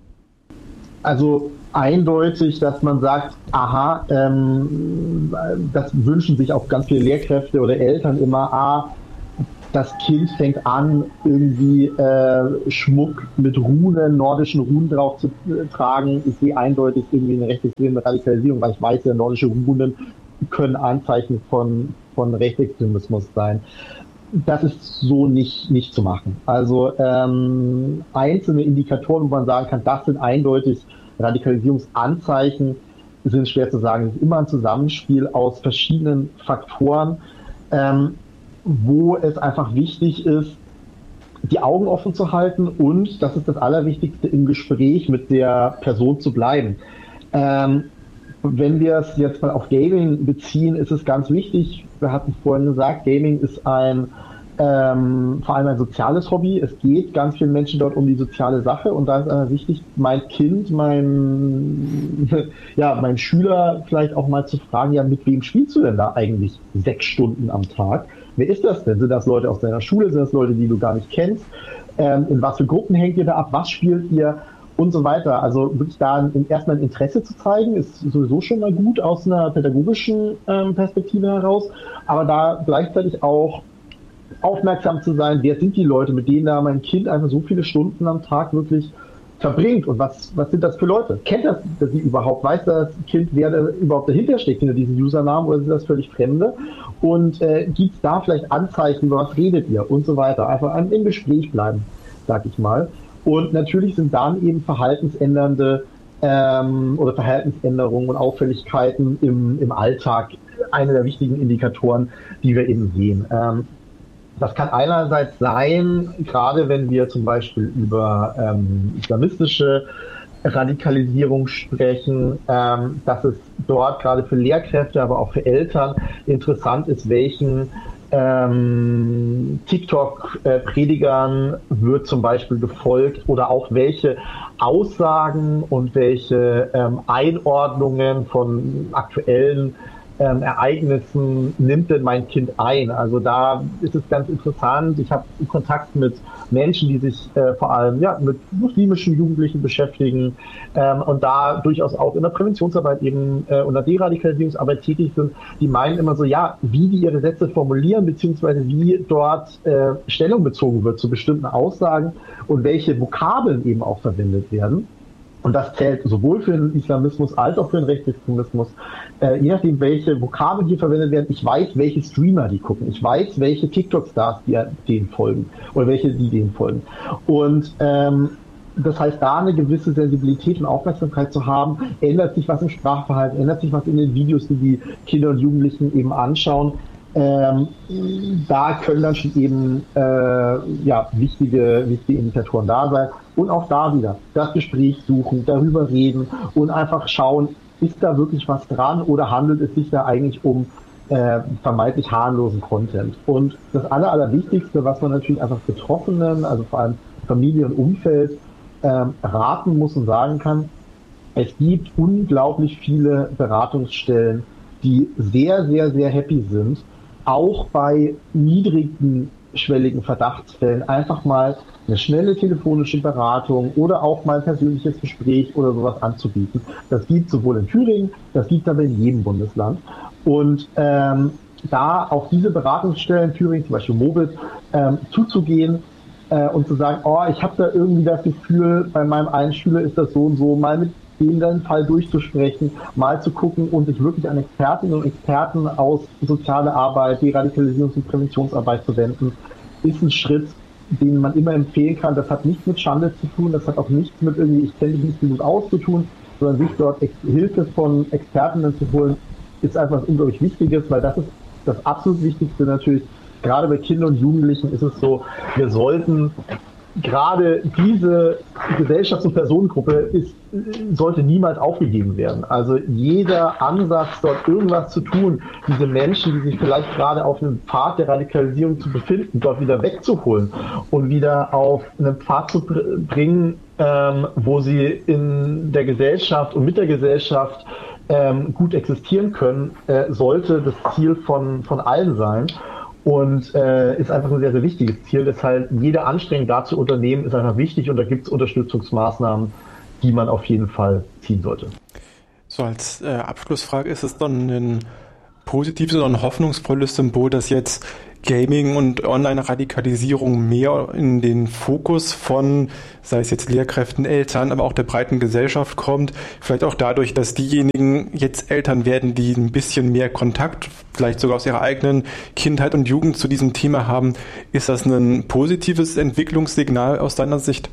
Also eindeutig, dass man sagt, aha, ähm, das wünschen sich auch ganz viele Lehrkräfte oder Eltern immer, ah, das Kind fängt an, irgendwie äh, Schmuck mit Runen, nordischen Runen drauf zu äh, tragen. Ich sehe eindeutig irgendwie eine rechtsextreme Radikalisierung, weil ich weiß ja, nordische Runen können Anzeichen von, von Rechtsextremismus sein. Das ist so nicht, nicht zu machen. Also ähm, einzelne Indikatoren, wo man sagen kann, das sind eindeutig Radikalisierungsanzeichen, sind schwer zu sagen. Es ist immer ein Zusammenspiel aus verschiedenen Faktoren, ähm, wo es einfach wichtig ist, die Augen offen zu halten und, das ist das Allerwichtigste, im Gespräch mit der Person zu bleiben. Ähm, wenn wir es jetzt mal auf Gaming beziehen, ist es ganz wichtig, wir hatten vorhin gesagt, Gaming ist ein ähm, vor allem ein soziales Hobby. Es geht ganz vielen Menschen dort um die soziale Sache und da ist äh, wichtig, mein Kind, mein, ja, mein Schüler vielleicht auch mal zu fragen, ja, mit wem spielst du denn da eigentlich sechs Stunden am Tag? Wer ist das denn? Sind das Leute aus deiner Schule? Sind das Leute, die du gar nicht kennst? Ähm, in was für Gruppen hängt ihr da ab? Was spielt ihr? Und so weiter. Also wirklich da ein, erstmal ein Interesse zu zeigen, ist sowieso schon mal gut aus einer pädagogischen ähm, Perspektive heraus, aber da gleichzeitig auch aufmerksam zu sein, wer sind die Leute, mit denen da mein Kind einfach so viele Stunden am Tag wirklich verbringt und was, was sind das für Leute? Kennt das, das sie überhaupt? Weiß das Kind, wer da überhaupt dahinter steckt, hinter diesem Usernamen, oder sind das völlig Fremde? Und äh, gibt es da vielleicht Anzeichen, über was redet ihr und so weiter? Einfach im Gespräch bleiben, sag ich mal. Und natürlich sind dann eben verhaltensändernde ähm, oder Verhaltensänderungen und Auffälligkeiten im, im Alltag eine der wichtigen Indikatoren, die wir eben sehen. Ähm, das kann einerseits sein, gerade wenn wir zum Beispiel über ähm, islamistische Radikalisierung sprechen, ähm, dass es dort gerade für Lehrkräfte, aber auch für Eltern interessant ist, welchen Ähm, TikTok-Predigern wird zum Beispiel gefolgt oder auch welche Aussagen und welche ähm, Einordnungen von aktuellen ähm, Ereignissen nimmt denn mein Kind ein. Also da ist es ganz interessant. Ich habe Kontakt mit Menschen, die sich äh, vor allem ja, mit muslimischen Jugendlichen beschäftigen ähm, und da durchaus auch in der Präventionsarbeit eben äh, und der Deradikalisierungsarbeit tätig sind. Die meinen immer so, ja, wie die ihre Sätze formulieren, beziehungsweise wie dort äh, Stellung bezogen wird zu bestimmten Aussagen und welche Vokabeln eben auch verwendet werden. Und das zählt sowohl für den Islamismus als auch für den Rechtsextremismus. Äh, je nachdem, welche Vokabeln hier verwendet werden, ich weiß, welche Streamer die gucken. Ich weiß, welche TikTok-Stars die denen folgen oder welche die denen folgen. Und ähm, das heißt, da eine gewisse Sensibilität und Aufmerksamkeit zu haben, ändert sich was im Sprachverhalten, ändert sich was in den Videos, die die Kinder und Jugendlichen eben anschauen. Ähm, da können dann schon eben äh, ja, wichtige, wichtige Indikatoren da sein. Und auch da wieder das Gespräch suchen, darüber reden und einfach schauen, ist da wirklich was dran oder handelt es sich da eigentlich um äh, vermeintlich harmlosen Content. Und das Aller, Allerwichtigste, was man natürlich einfach Betroffenen, also vor allem Familie und Umfeld, äh, raten muss und sagen kann, es gibt unglaublich viele Beratungsstellen, die sehr, sehr, sehr happy sind, auch bei niedrigen schwelligen Verdachtsfällen einfach mal eine schnelle telefonische Beratung oder auch mal ein persönliches Gespräch oder sowas anzubieten. Das gibt sowohl in Thüringen, das gibt aber in jedem Bundesland. Und ähm, da auf diese Beratungsstellen, Thüringen zum Beispiel Mobit, ähm, zuzugehen äh, und zu sagen, oh, ich habe da irgendwie das Gefühl, bei meinem einen Schüler ist das so und so, mal mit den dann Fall durchzusprechen, mal zu gucken und sich wirklich an Expertinnen und Experten aus sozialer Arbeit, Deradikalisierungs- und Präventionsarbeit zu wenden, ist ein Schritt, den man immer empfehlen kann. Das hat nichts mit Schande zu tun, das hat auch nichts mit irgendwie, ich kenne mich nicht genug aus zu tun, sondern sich dort Hilfe von Expertinnen zu holen, ist einfach was unglaublich Wichtiges, weil das ist das absolut Wichtigste natürlich. Gerade bei Kindern und Jugendlichen ist es so, wir sollten gerade diese Gesellschafts- und Personengruppe ist, sollte niemals aufgegeben werden. Also jeder Ansatz, dort irgendwas zu tun, diese Menschen, die sich vielleicht gerade auf einem Pfad der Radikalisierung zu befinden, dort wieder wegzuholen und wieder auf einen Pfad zu bringen, ähm, wo sie in der Gesellschaft und mit der Gesellschaft ähm, gut existieren können, äh, sollte das Ziel von, von allen sein. Und äh, ist einfach ein sehr, sehr wichtiges Ziel. Deshalb jede Anstrengung dazu unternehmen ist einfach wichtig und da gibt es Unterstützungsmaßnahmen, die man auf jeden Fall ziehen sollte. So als äh, Abschlussfrage, ist es dann ein positives oder ein hoffnungsvolles Symbol, dass jetzt Gaming und Online-Radikalisierung mehr in den Fokus von, sei es jetzt Lehrkräften, Eltern, aber auch der breiten Gesellschaft kommt. Vielleicht auch dadurch, dass diejenigen jetzt Eltern werden, die ein bisschen mehr Kontakt, vielleicht sogar aus ihrer eigenen Kindheit und Jugend zu diesem Thema haben. Ist das ein positives Entwicklungssignal aus deiner Sicht?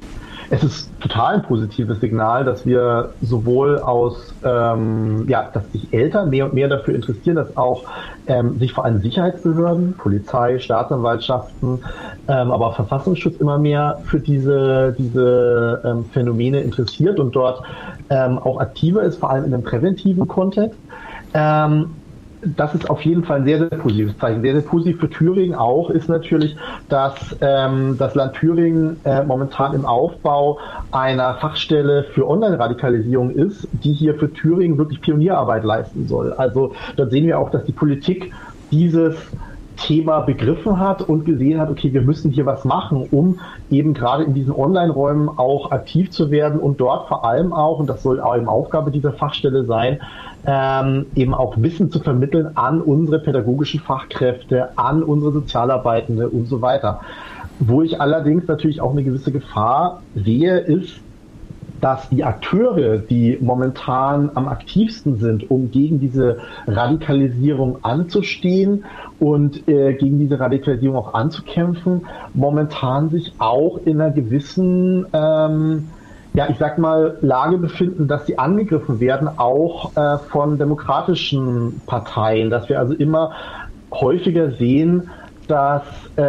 Es ist total ein positives Signal, dass wir sowohl aus, ähm, ja, dass sich Eltern mehr und mehr dafür interessieren, dass auch ähm, sich vor allem Sicherheitsbehörden, Polizei, Staatsanwaltschaften, ähm, aber auch Verfassungsschutz immer mehr für diese, diese ähm, Phänomene interessiert und dort ähm, auch aktiver ist, vor allem in einem präventiven Kontext. Ähm, Das ist auf jeden Fall ein sehr, sehr positives Zeichen. Sehr, sehr positiv für Thüringen auch ist natürlich, dass ähm, das Land Thüringen äh, momentan im Aufbau einer Fachstelle für Online-Radikalisierung ist, die hier für Thüringen wirklich Pionierarbeit leisten soll. Also dort sehen wir auch, dass die Politik dieses Thema begriffen hat und gesehen hat, okay, wir müssen hier was machen, um eben gerade in diesen Online-Räumen auch aktiv zu werden und dort vor allem auch, und das soll auch eben Aufgabe dieser Fachstelle sein, ähm, eben auch Wissen zu vermitteln an unsere pädagogischen Fachkräfte, an unsere Sozialarbeitende und so weiter. Wo ich allerdings natürlich auch eine gewisse Gefahr sehe, ist, dass die Akteure, die momentan am aktivsten sind, um gegen diese Radikalisierung anzustehen und äh, gegen diese Radikalisierung auch anzukämpfen, momentan sich auch in einer gewissen, ähm, ja, ich sag mal, Lage befinden, dass sie angegriffen werden, auch äh, von demokratischen Parteien, dass wir also immer häufiger sehen, dass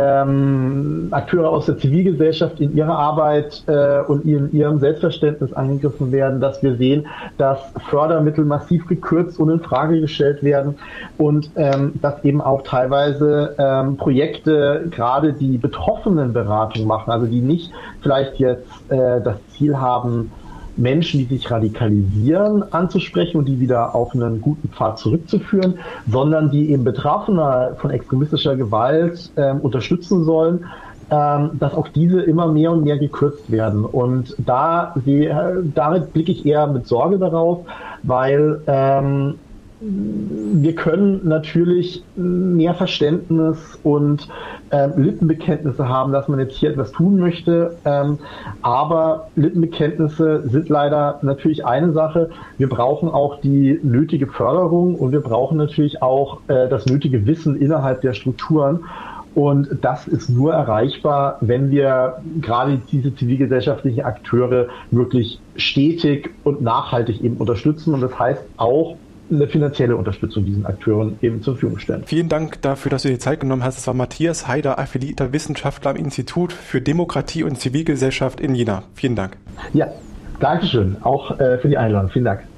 ähm, Akteure aus der Zivilgesellschaft in ihrer Arbeit äh, und in ihrem Selbstverständnis angegriffen werden, dass wir sehen, dass Fördermittel massiv gekürzt und in Frage gestellt werden und ähm, dass eben auch teilweise ähm, Projekte gerade die Betroffenenberatung machen, also die nicht vielleicht jetzt äh, das Ziel haben, Menschen, die sich radikalisieren, anzusprechen und die wieder auf einen guten Pfad zurückzuführen, sondern die eben Betroffene von extremistischer Gewalt ähm, unterstützen sollen, ähm, dass auch diese immer mehr und mehr gekürzt werden. Und da die, damit blicke ich eher mit Sorge darauf, weil ähm, wir können natürlich mehr Verständnis und ähm, Lippenbekenntnisse haben, dass man jetzt hier etwas tun möchte, ähm, aber Lippenbekenntnisse sind leider natürlich eine Sache. Wir brauchen auch die nötige Förderung und wir brauchen natürlich auch äh, das nötige Wissen innerhalb der Strukturen. Und das ist nur erreichbar, wenn wir gerade diese zivilgesellschaftlichen Akteure wirklich stetig und nachhaltig eben unterstützen. Und das heißt auch, eine finanzielle Unterstützung diesen Akteuren eben zur Verfügung stellen. Vielen Dank dafür, dass du dir Zeit genommen hast. Es war Matthias Haider, affiliierter Wissenschaftler am Institut für Demokratie und Zivilgesellschaft in Jena. Vielen Dank. Ja, Dankeschön. Auch äh, für die Einladung. Vielen Dank.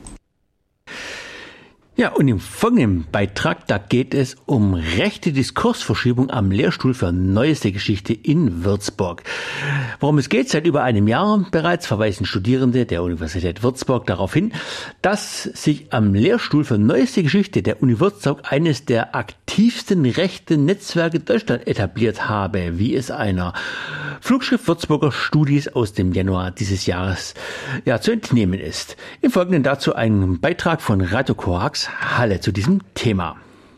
Ja, und im folgenden Beitrag, da geht es um rechte Diskursverschiebung am Lehrstuhl für Neueste Geschichte in Würzburg. Worum es geht, seit über einem Jahr bereits verweisen Studierende der Universität Würzburg darauf hin, dass sich am Lehrstuhl für Neueste Geschichte der Uni Würzburg eines der aktivsten rechten Netzwerke Deutschland etabliert habe, wie es einer Flugschrift Würzburger Studis aus dem Januar dieses Jahres ja, zu entnehmen ist. Im Folgenden dazu ein Beitrag von Radio Korax Halle zu diesem Thema.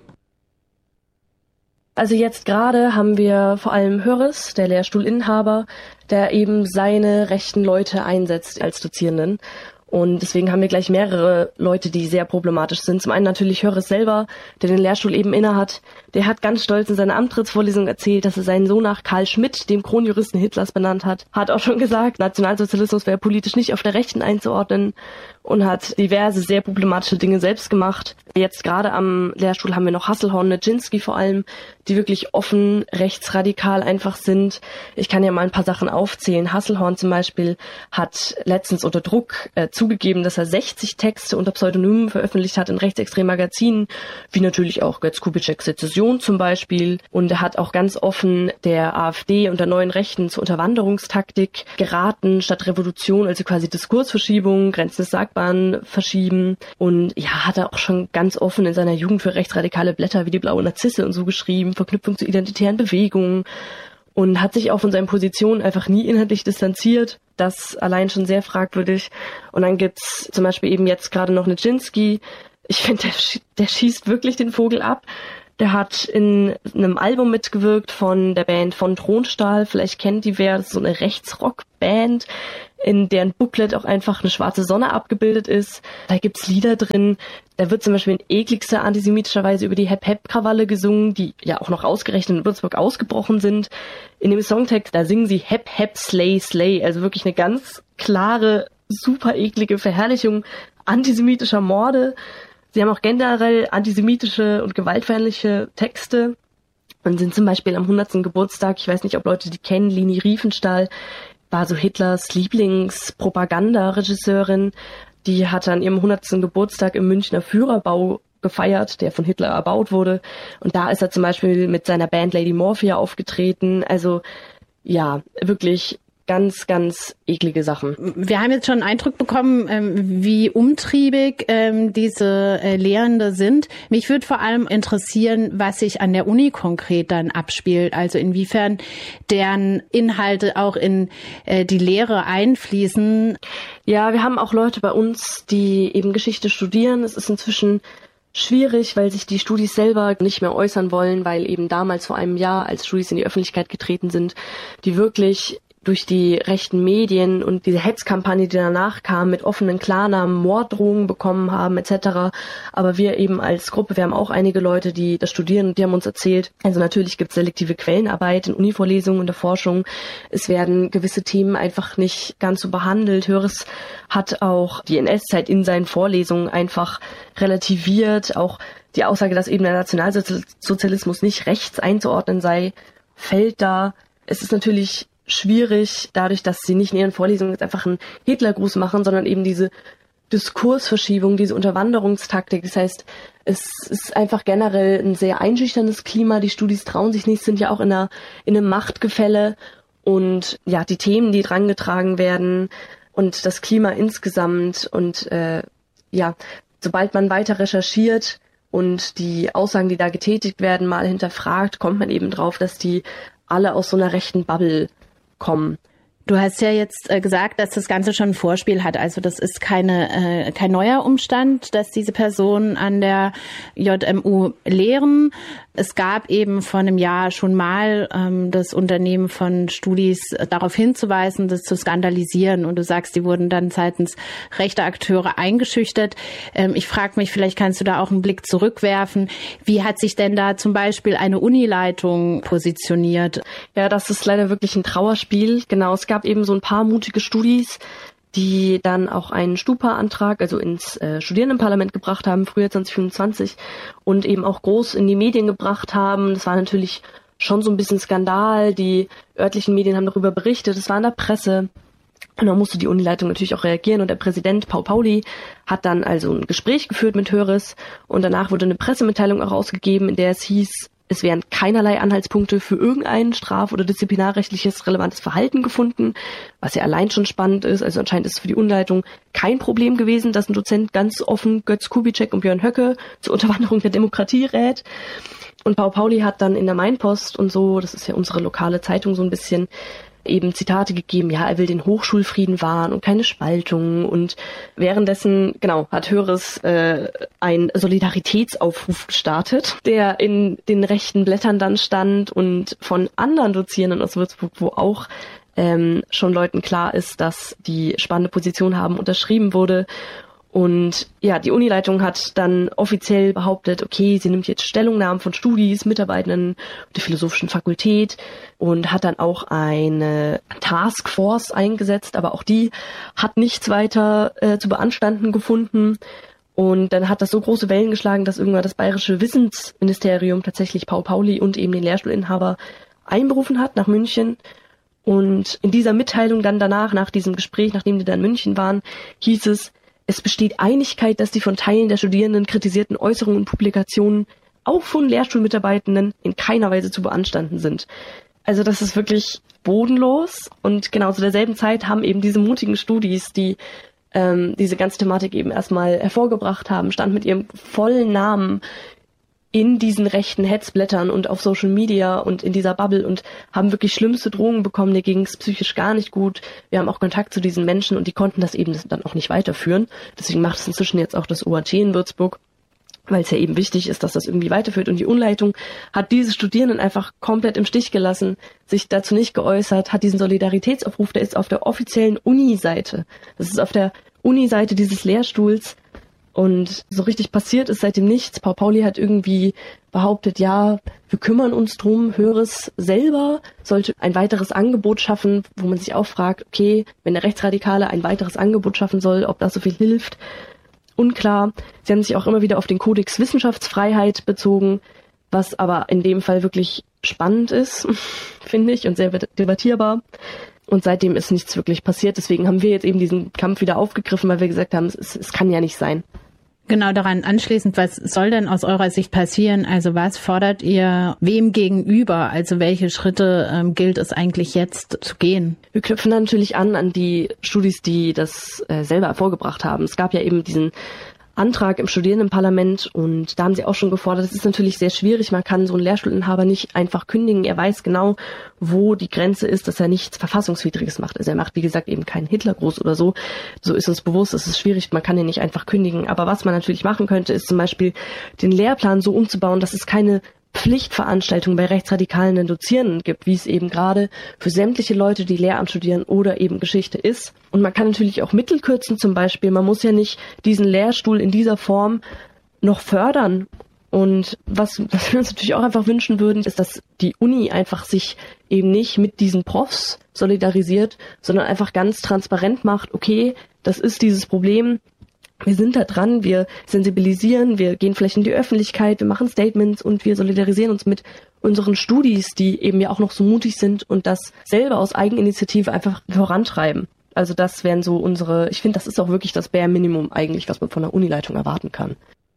Also jetzt gerade haben wir vor allem Höris, der Lehrstuhlinhaber, der eben seine rechten Leute einsetzt als Dozierenden. Und deswegen haben wir gleich mehrere Leute, die sehr problematisch sind. Zum einen natürlich Höris selber, der den Lehrstuhl eben innehat. Der hat ganz stolz in seiner Antrittsvorlesung erzählt, dass er seinen Sohn nach Karl Schmidt, dem Kronjuristen Hitlers, benannt hat. Hat auch schon gesagt, Nationalsozialismus wäre politisch nicht auf der Rechten einzuordnen und hat diverse sehr problematische Dinge selbst gemacht. Jetzt gerade am Lehrstuhl haben wir noch Hasselhorn, Nijinsky vor allem, die wirklich offen rechtsradikal einfach sind. Ich kann ja mal ein paar Sachen aufzählen. Hasselhorn zum Beispiel hat letztens unter Druck äh, zugegeben, dass er sechzig Texte unter Pseudonymen veröffentlicht hat in rechtsextremen Magazinen, wie natürlich auch Götz Kubitscheks Sezession zum Beispiel. Und er hat auch ganz offen der AfD und der neuen Rechten zur Unterwanderungstaktik geraten, statt Revolution, also quasi Diskursverschiebung, Grenzen des Sagbaren verschieben. Und ja, hat er auch schon ganz offen in seiner Jugend für rechtsradikale Blätter wie die Blaue Narzisse und so geschrieben, Verknüpfung zu identitären Bewegungen, und hat sich auch von seinen Positionen einfach nie inhaltlich distanziert. Das allein schon sehr fragwürdig. Und dann gibt's zum Beispiel eben jetzt gerade noch Nijinsky. Ich finde, der, der schießt wirklich den Vogel ab. Der hat in einem Album mitgewirkt von der Band von Thronstahl. Vielleicht kennt die wer, das ist so eine Rechtsrock-Band, in deren Booklet auch einfach eine schwarze Sonne abgebildet ist. Da gibt's Lieder drin. Da wird zum Beispiel in ekligster antisemitischer Weise über die Hep-Hep-Krawalle gesungen, die ja auch noch ausgerechnet in Würzburg ausgebrochen sind. In dem Songtext, da singen sie Hep-Hep, Slay, Slay. Also wirklich eine ganz klare, super eklige Verherrlichung antisemitischer Morde. Sie haben auch generell antisemitische und gewaltfeindliche Texte und sind zum Beispiel am hundertsten Geburtstag, ich weiß nicht, ob Leute die kennen, Leni Riefenstahl war so Hitlers Lieblings-Propaganda-Regisseurin. Die hat an ihrem hundertsten Geburtstag im Münchner Führerbau gefeiert, der von Hitler erbaut wurde. Und da ist er zum Beispiel mit seiner Band Lady Morphia aufgetreten. Also ja, wirklich ganz, ganz eklige Sachen. Wir haben jetzt schon einen Eindruck bekommen, ähm, wie umtriebig ähm, diese äh, Lehrende sind. Mich würde vor allem interessieren, was sich an der Uni konkret dann abspielt. Also inwiefern deren Inhalte auch in äh, die Lehre einfließen. Ja, wir haben auch Leute bei uns, die eben Geschichte studieren. Es ist inzwischen schwierig, weil sich die Studis selber nicht mehr äußern wollen, weil eben damals vor einem Jahr, als Studis in die Öffentlichkeit getreten sind, die wirklich durch die rechten Medien und diese Hetzkampagne, die danach kam, mit offenen Klarnamen Morddrohungen bekommen haben et cetera. Aber wir eben als Gruppe, wir haben auch einige Leute, die das studieren, und die haben uns erzählt, also natürlich gibt es selektive Quellenarbeit in Univorlesungen, in der Forschung. Es werden gewisse Themen einfach nicht ganz so behandelt. Höres hat auch die N S-Zeit in seinen Vorlesungen einfach relativiert. Auch die Aussage, dass eben der Nationalsozialismus nicht rechts einzuordnen sei, fällt da. Es ist natürlich schwierig, dadurch, dass sie nicht in ihren Vorlesungen jetzt einfach einen Hitlergruß machen, sondern eben diese Diskursverschiebung, diese Unterwanderungstaktik. Das heißt, es ist einfach generell ein sehr einschüchterndes Klima. Die Studis trauen sich nicht, sind ja auch in einer in einem Machtgefälle, und ja, die Themen, die drangetragen werden und das Klima insgesamt, und äh, ja, sobald man weiter recherchiert und die Aussagen, die da getätigt werden, mal hinterfragt, kommt man eben drauf, dass die alle aus so einer rechten Bubble kommen. Du hast ja jetzt äh, gesagt, dass das Ganze schon ein Vorspiel hat. Also das ist keine äh, kein neuer Umstand, dass diese Personen an der J M U lehren. Es gab eben vor einem Jahr schon mal ähm, das Unternehmen von Studis äh, darauf hinzuweisen, das zu skandalisieren. Und du sagst, die wurden dann seitens rechter Akteure eingeschüchtert. Ähm, ich frage mich, vielleicht kannst du da auch einen Blick zurückwerfen. Wie hat sich denn da zum Beispiel eine Unileitung positioniert? Ja, das ist leider wirklich ein Trauerspiel. Genau, es gab eben so ein paar mutige Studis, die dann auch einen Stupa-Antrag, also ins äh, Studierendenparlament gebracht haben, Frühjahr zwanzig fünfundzwanzig, und eben auch groß in die Medien gebracht haben. Das war natürlich schon so ein bisschen Skandal. Die örtlichen Medien haben darüber berichtet, es war in der Presse. Und dann musste die Unileitung natürlich auch reagieren, und der Präsident Paul Pauli hat dann also ein Gespräch geführt mit Höres, und danach wurde eine Pressemitteilung auch rausgegeben, in der es hieß, es werden keinerlei Anhaltspunkte für irgendein straf- oder disziplinarrechtliches relevantes Verhalten gefunden, was ja allein schon spannend ist. Also anscheinend ist es für die Unileitung kein Problem gewesen, dass ein Dozent ganz offen Götz Kubitschek und Björn Höcke zur Unterwanderung der Demokratie rät. Und Paul Pauli hat dann in der Mainpost und so, das ist ja unsere lokale Zeitung so ein bisschen, eben Zitate gegeben, ja, er will den Hochschulfrieden wahren und keine Spaltung, und währenddessen, genau, hat Höres äh, einen Solidaritätsaufruf gestartet, der in den rechten Blättern dann stand und von anderen Dozierenden aus Würzburg, wo auch ähm, schon Leuten klar ist, dass die spannende Position haben, unterschrieben wurde. Und ja, die Unileitung hat dann offiziell behauptet, okay, sie nimmt jetzt Stellungnahmen von Studis, Mitarbeitenden der Philosophischen Fakultät, und hat dann auch eine Taskforce eingesetzt, aber auch die hat nichts weiter äh, zu beanstanden gefunden. Und dann hat das so große Wellen geschlagen, dass irgendwann das bayerische Wissensministerium tatsächlich Paul Pauli und eben den Lehrstuhlinhaber einberufen hat nach München. Und in dieser Mitteilung dann danach, nach diesem Gespräch, nachdem die dann in München waren, hieß es, es besteht Einigkeit, dass die von Teilen der Studierenden kritisierten Äußerungen und Publikationen auch von Lehrstuhlmitarbeitenden in keiner Weise zu beanstanden sind. Also das ist wirklich bodenlos. Und genau zu derselben Zeit haben eben diese mutigen Studis, die ähm, diese ganze Thematik eben erstmal hervorgebracht haben, stand mit ihrem vollen Namen in diesen rechten Hetzblättern und auf Social Media und in dieser Bubble und haben wirklich schlimmste Drohungen bekommen, denen ging es psychisch gar nicht gut. Wir haben auch Kontakt zu diesen Menschen und die konnten das eben dann auch nicht weiterführen. Deswegen macht es inzwischen jetzt auch das O A T in Würzburg, weil es ja eben wichtig ist, dass das irgendwie weiterführt. Und die Unleitung hat diese Studierenden einfach komplett im Stich gelassen, sich dazu nicht geäußert, hat diesen Solidaritätsaufruf, der ist auf der offiziellen Uni-Seite. Das ist auf der Uni-Seite dieses Lehrstuhls. Und so richtig passiert ist seitdem nichts. Paul Pauli hat irgendwie behauptet, ja, wir kümmern uns drum. Höres selber sollte ein weiteres Angebot schaffen, wo man sich auch fragt, okay, wenn der Rechtsradikale ein weiteres Angebot schaffen soll, ob das so viel hilft. Unklar. Sie haben sich auch immer wieder auf den Kodex Wissenschaftsfreiheit bezogen, was aber in dem Fall wirklich spannend ist, finde ich, und sehr debattierbar. Und seitdem ist nichts wirklich passiert. Deswegen haben wir jetzt eben diesen Kampf wieder aufgegriffen, weil wir gesagt haben, es, es kann ja nicht sein. Genau, daran anschließend, was soll denn aus eurer Sicht passieren? Also was fordert ihr wem gegenüber? Also welche Schritte ähm, gilt es eigentlich jetzt zu gehen? Wir knüpfen natürlich an an die Studis, die das äh, selber hervorgebracht haben. Es gab ja eben diesen Antrag im Studierendenparlament und da haben sie auch schon gefordert, es ist natürlich sehr schwierig, man kann so einen Lehrstuhlinhaber nicht einfach kündigen, er weiß genau, wo die Grenze ist, dass er nichts Verfassungswidriges macht. Also er macht, wie gesagt, eben keinen Hitlergruß oder so, so ist uns bewusst, es ist schwierig, man kann ihn nicht einfach kündigen, aber was man natürlich machen könnte, ist zum Beispiel den Lehrplan so umzubauen, dass es keine Pflichtveranstaltungen bei rechtsradikalen Dozierenden gibt, wie es eben gerade für sämtliche Leute, die Lehramt studieren oder eben Geschichte ist. Und man kann natürlich auch Mittel kürzen zum Beispiel. Man muss ja nicht diesen Lehrstuhl in dieser Form noch fördern. Und was, was wir uns natürlich auch einfach wünschen würden, ist, dass die Uni einfach sich eben nicht mit diesen Profs solidarisiert, sondern einfach ganz transparent macht, okay, das ist dieses Problem, wir sind da dran, wir sensibilisieren, wir gehen vielleicht in die Öffentlichkeit, wir machen Statements und wir solidarisieren uns mit unseren Studis, die eben ja auch noch so mutig sind und das selber aus Eigeninitiative einfach vorantreiben. Also das wären so unsere, ich finde, das ist auch wirklich das Bare Minimum eigentlich, was man von der Unileitung erwarten kann.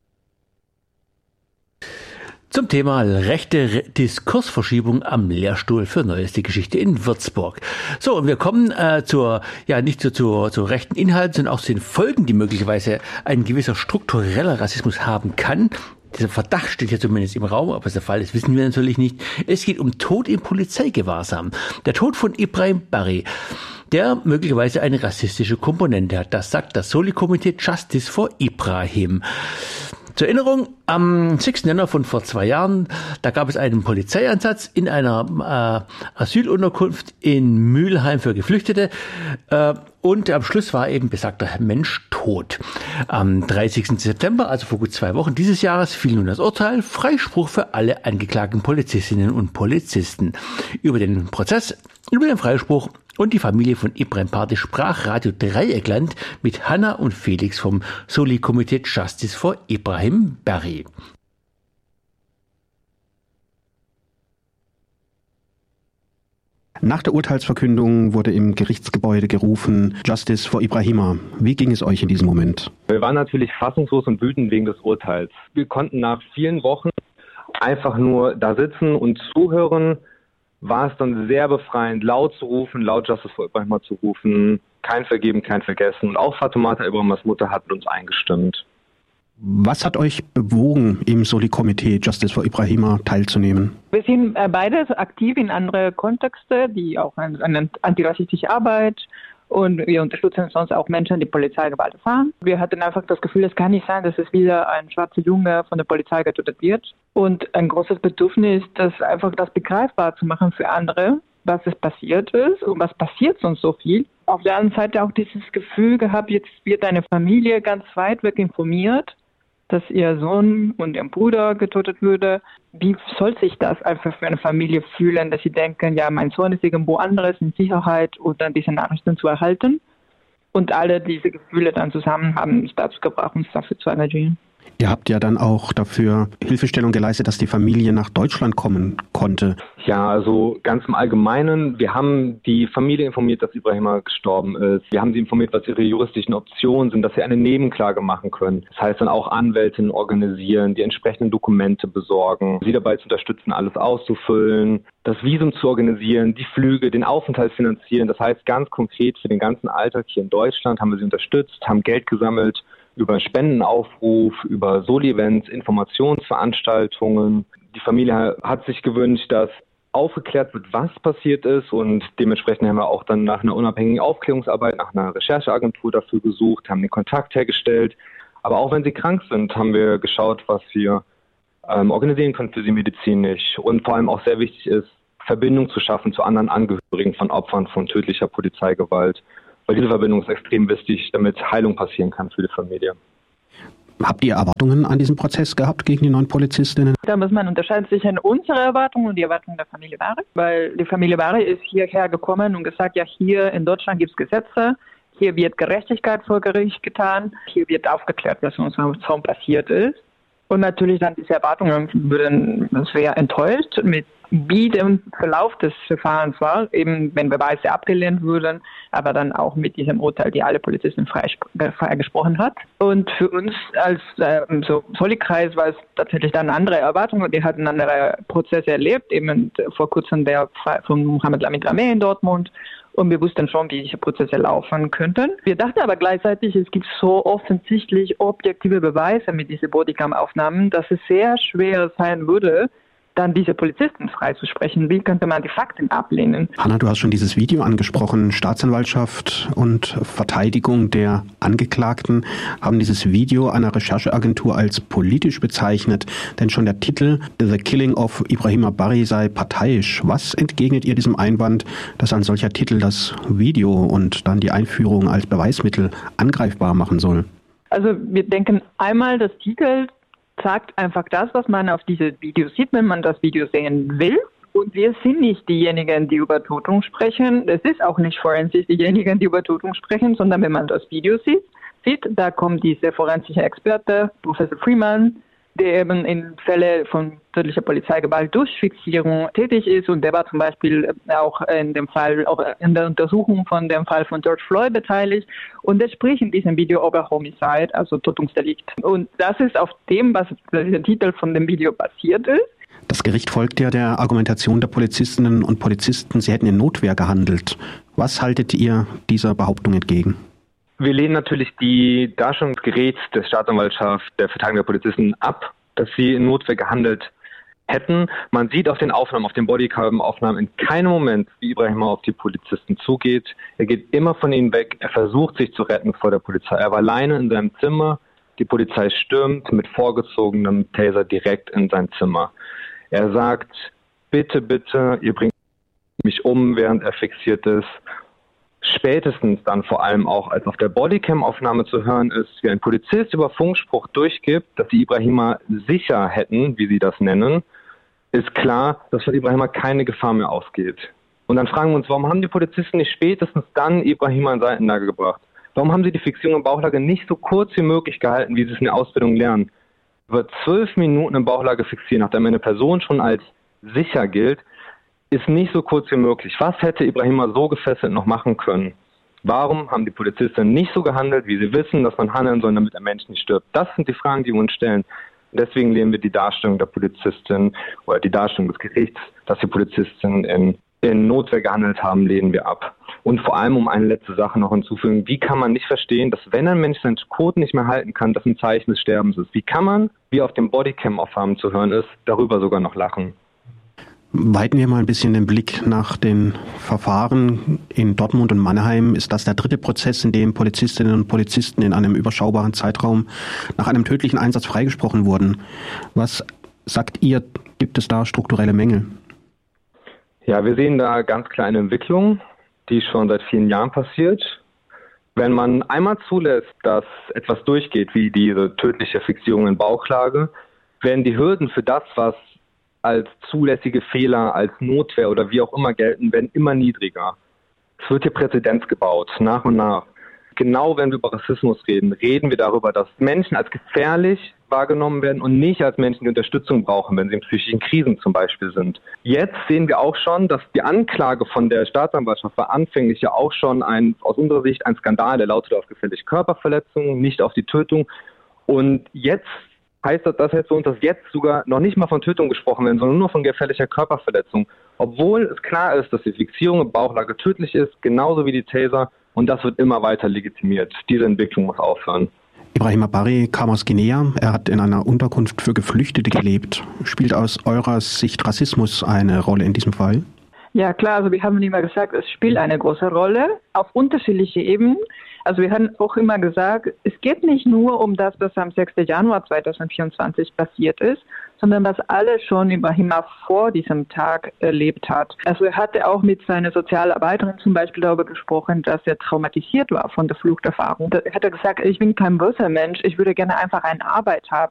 Zum Thema rechte Diskursverschiebung am Lehrstuhl für Neueste Geschichte in Würzburg. So, und wir kommen äh, zur, ja, nicht so zur, zur rechten Inhalten, sondern auch zu den Folgen, die möglicherweise ein gewisser struktureller Rassismus haben kann. Dieser Verdacht steht hier zumindest im Raum, ob es der Fall ist, wissen wir natürlich nicht. Es geht um Tod im Polizeigewahrsam. Der Tod von Ibrahim Barry, der möglicherweise eine rassistische Komponente hat. Das sagt das Soli-Komitee Justice for Ibrahim. Zur Erinnerung, am sechsten Januar von vor zwei Jahren, da gab es einen Polizeieinsatz in einer äh, Asylunterkunft in Mülheim für Geflüchtete äh, und am Schluss war eben besagter Mensch tot. Am dreißigsten September, also vor gut zwei Wochen dieses Jahres, fiel nun das Urteil, Freispruch für alle angeklagten Polizistinnen und Polizisten. Über den Prozess, über den Freispruch und die Familie von Ibrahim Barry sprach Radio Dreieckland mit Hanna und Felix vom Soli-Komitee Justice for Ibrahim Barry. Nach der Urteilsverkündung wurde im Gerichtsgebäude gerufen, Justice for Ibrahima. Wie ging es euch in diesem Moment? Wir waren natürlich fassungslos und wütend wegen des Urteils. Wir konnten nach vielen Wochen einfach nur da sitzen und zuhören. War es dann sehr befreiend, laut zu rufen, laut Justice for Ibrahima zu rufen, kein Vergeben, kein Vergessen. Und auch Fatoumata Ibrahimas Mutter hat mit uns eingestimmt. Was hat euch bewogen, im Soli-Komitee Justice for Ibrahima teilzunehmen? Wir sind beides aktiv in andere Kontexte, die auch eine, eine antirassistische Arbeit, und wir unterstützen sonst auch Menschen, die Polizeigewalt erfahren. Wir hatten einfach das Gefühl, es kann nicht sein, dass es wieder ein schwarzer Junge von der Polizei getötet wird. Und ein großes Bedürfnis, das einfach das begreifbar zu machen für andere, was es passiert ist und was passiert sonst so viel. Auf der anderen Seite auch dieses Gefühl gehabt, jetzt wird eine Familie ganz weit weg informiert, dass ihr Sohn und ihr Bruder getötet würde. Wie soll sich das einfach für eine Familie fühlen, dass sie denken, ja, mein Sohn ist irgendwo anderes in Sicherheit und dann diese Nachrichten zu erhalten? Und alle diese Gefühle dann zusammen haben uns dazu gebracht, uns dafür zu engagieren. Ihr habt ja dann auch dafür Hilfestellung geleistet, dass die Familie nach Deutschland kommen konnte. Ja, also ganz im Allgemeinen. Wir haben die Familie informiert, dass Ibrahima gestorben ist. Wir haben sie informiert, was ihre juristischen Optionen sind, dass sie eine Nebenklage machen können. Das heißt dann auch Anwältinnen organisieren, die entsprechenden Dokumente besorgen, sie dabei zu unterstützen, alles auszufüllen, das Visum zu organisieren, die Flüge, den Aufenthalt finanzieren. Das heißt ganz konkret für den ganzen Alltag hier in Deutschland haben wir sie unterstützt, haben Geld gesammelt, über Spendenaufruf, über Soli-Events, Informationsveranstaltungen. Die Familie hat sich gewünscht, dass aufgeklärt wird, was passiert ist, und dementsprechend haben wir auch dann nach einer unabhängigen Aufklärungsarbeit, nach einer Rechercheagentur dafür gesucht, haben den Kontakt hergestellt. Aber auch wenn sie krank sind, haben wir geschaut, was wir ähm, organisieren können für sie medizinisch, und vor allem auch sehr wichtig ist, Verbindung zu schaffen zu anderen Angehörigen von Opfern von tödlicher Polizeigewalt. Weil diese Verbindung ist extrem wichtig, damit Heilung passieren kann für die Familie. Habt ihr Erwartungen an diesem Prozess gehabt gegen die neun Polizistinnen? Da muss man unterscheiden zwischen unsere Erwartungen und die Erwartungen der Familie Bari. Weil die Familie Bari ist hierher gekommen und gesagt, ja, hier in Deutschland gibt es Gesetze, hier wird Gerechtigkeit vor Gericht getan, hier wird aufgeklärt, was uns so passiert ist. Und natürlich dann diese Erwartungen würden sehr enttäuscht, mit wie der Verlauf des Verfahrens war, eben wenn Beweise abgelehnt wurden, aber dann auch mit diesem Urteil, die alle Polizisten freigesprochen hat. Und für uns als äh, so Soli-Kreis war es tatsächlich dann eine andere Erwartung. Wir hatten andere Prozesse erlebt, eben vor kurzem der Fall von Mohamed Lamid Rameh in Dortmund. Und wir wussten schon, wie diese Prozesse laufen könnten. Wir dachten aber gleichzeitig, es gibt so offensichtlich objektive Beweise mit diesen Bodycam-Aufnahmen, dass es sehr schwer sein würde, dann diese Polizisten freizusprechen. Wie könnte man die Fakten ablehnen? Hanna, du hast schon dieses Video angesprochen. Staatsanwaltschaft und Verteidigung der Angeklagten haben dieses Video einer Rechercheagentur als politisch bezeichnet. Denn schon der Titel The Killing of Ibrahima Bari sei parteiisch. Was entgegnet ihr diesem Einwand, dass ein solcher Titel das Video und dann die Einführung als Beweismittel angreifbar machen soll? Also wir denken einmal, das Titel sagt einfach das, was man auf diese Videos sieht, wenn man das Video sehen will. Und wir sind nicht diejenigen, die über Tötung sprechen. Es ist auch nicht forensisch diejenigen, die über Tötung sprechen, sondern wenn man das Video sieht, sieht, da kommt dieser forensische Experte, Professor Freeman, der eben in Fälle von tödlicher Polizeigewalt durch Fixierung tätig ist, und der war zum Beispiel auch in dem Fall, auch in der Untersuchung von dem Fall von George Floyd beteiligt, und der spricht in diesem Video über Homicide, also Tötungsdelikt. Und das ist auf dem, was der Titel von dem Video basiert ist. Das Gericht folgt ja der Argumentation der Polizistinnen und Polizisten, sie hätten in Notwehr gehandelt. Was haltet ihr dieser Behauptung entgegen? Wir lehnen natürlich die Darstellungsgerät der Staatsanwaltschaft, der Verteidigung der Polizisten ab, dass sie in Notwehr gehandelt hätten. Man sieht auf den Aufnahmen, auf den Bodycam-Aufnahmen in keinem Moment, wie Ibrahima auf die Polizisten zugeht. Er geht immer von ihnen weg. Er versucht, sich zu retten vor der Polizei. Er war alleine in seinem Zimmer. Die Polizei stürmt mit vorgezogenem Taser direkt in sein Zimmer. Er sagt, bitte, bitte, ihr bringt mich um, während er fixiert ist. Spätestens dann vor allem auch, als auf der Bodycam-Aufnahme zu hören ist, wie ein Polizist über Funkspruch durchgibt, dass sie Ibrahima sicher hätten, wie sie das nennen, ist klar, dass von Ibrahima keine Gefahr mehr ausgeht. Und dann fragen wir uns, warum haben die Polizisten nicht spätestens dann Ibrahima in Seitenlage gebracht? Warum haben sie die Fixierung im Bauchlage nicht so kurz wie möglich gehalten, wie sie es in der Ausbildung lernen? Über zwölf Minuten im Bauchlage fixieren, nachdem eine Person schon als sicher gilt, ist nicht so kurz wie möglich. Was hätte Ibrahima so gefesselt noch machen können? Warum haben die Polizisten nicht so gehandelt, wie sie wissen, dass man handeln soll, damit ein Mensch nicht stirbt? Das sind die Fragen, die wir uns stellen. Deswegen lehnen wir die Darstellung der Polizistin oder die Darstellung des Gerichts, dass die Polizisten in, in Notwehr gehandelt haben, lehnen wir ab. Und vor allem, um eine letzte Sache noch hinzufügen, wie kann man nicht verstehen, dass wenn ein Mensch seinen Code nicht mehr halten kann, das ein Zeichen des Sterbens ist? Wie kann man, wie auf dem Bodycam-Aufnahmen zu hören ist, darüber sogar noch lachen? Weiten wir mal ein bisschen den Blick nach den Verfahren in Dortmund und Mannheim. Ist das der dritte Prozess, in dem Polizistinnen und Polizisten in einem überschaubaren Zeitraum nach einem tödlichen Einsatz freigesprochen wurden? Was sagt ihr, gibt es da strukturelle Mängel? Ja, wir sehen da ganz klar eine Entwicklung, die schon seit vielen Jahren passiert. Wenn man einmal zulässt, dass etwas durchgeht, wie diese tödliche Fixierung in Bauchlage, werden die Hürden für das, was als zulässige Fehler, als Notwehr oder wie auch immer gelten, werden immer niedriger. Es wird hier Präzedenz gebaut, nach und nach. Genau wenn wir über Rassismus reden, reden wir darüber, dass Menschen als gefährlich wahrgenommen werden und nicht als Menschen, die Unterstützung brauchen, wenn sie in psychischen Krisen zum Beispiel sind. Jetzt sehen wir auch schon, dass die Anklage von der Staatsanwaltschaft war anfänglich ja auch schon ein, aus unserer Sicht ein Skandal, der lautet auf gefährliche Körperverletzung, nicht auf die Tötung. Und jetzt heißt das, das heißt für uns, dass jetzt sogar noch nicht mal von Tötung gesprochen werden, sondern nur von gefährlicher Körperverletzung. Obwohl es klar ist, dass die Fixierung im Bauchlage tödlich ist, genauso wie die Taser. Und das wird immer weiter legitimiert. Diese Entwicklung muss aufhören. Ibrahim Abari kam aus Guinea. Er hat in einer Unterkunft für Geflüchtete gelebt. Spielt aus eurer Sicht Rassismus eine Rolle in diesem Fall? Ja, klar. Also wir haben immer gesagt, es spielt eine große Rolle auf unterschiedliche Ebenen. Also wir haben auch immer gesagt, es geht nicht nur um das, was am sechsten Januar zweitausendvierundzwanzig passiert ist, sondern was alle schon immer vor diesem Tag erlebt hat. Also er hatte auch mit seiner Sozialarbeiterin zum Beispiel darüber gesprochen, dass er traumatisiert war von der Fluchterfahrung. Er hat gesagt, ich bin kein böser Mensch, ich würde gerne einfach eine Arbeit haben.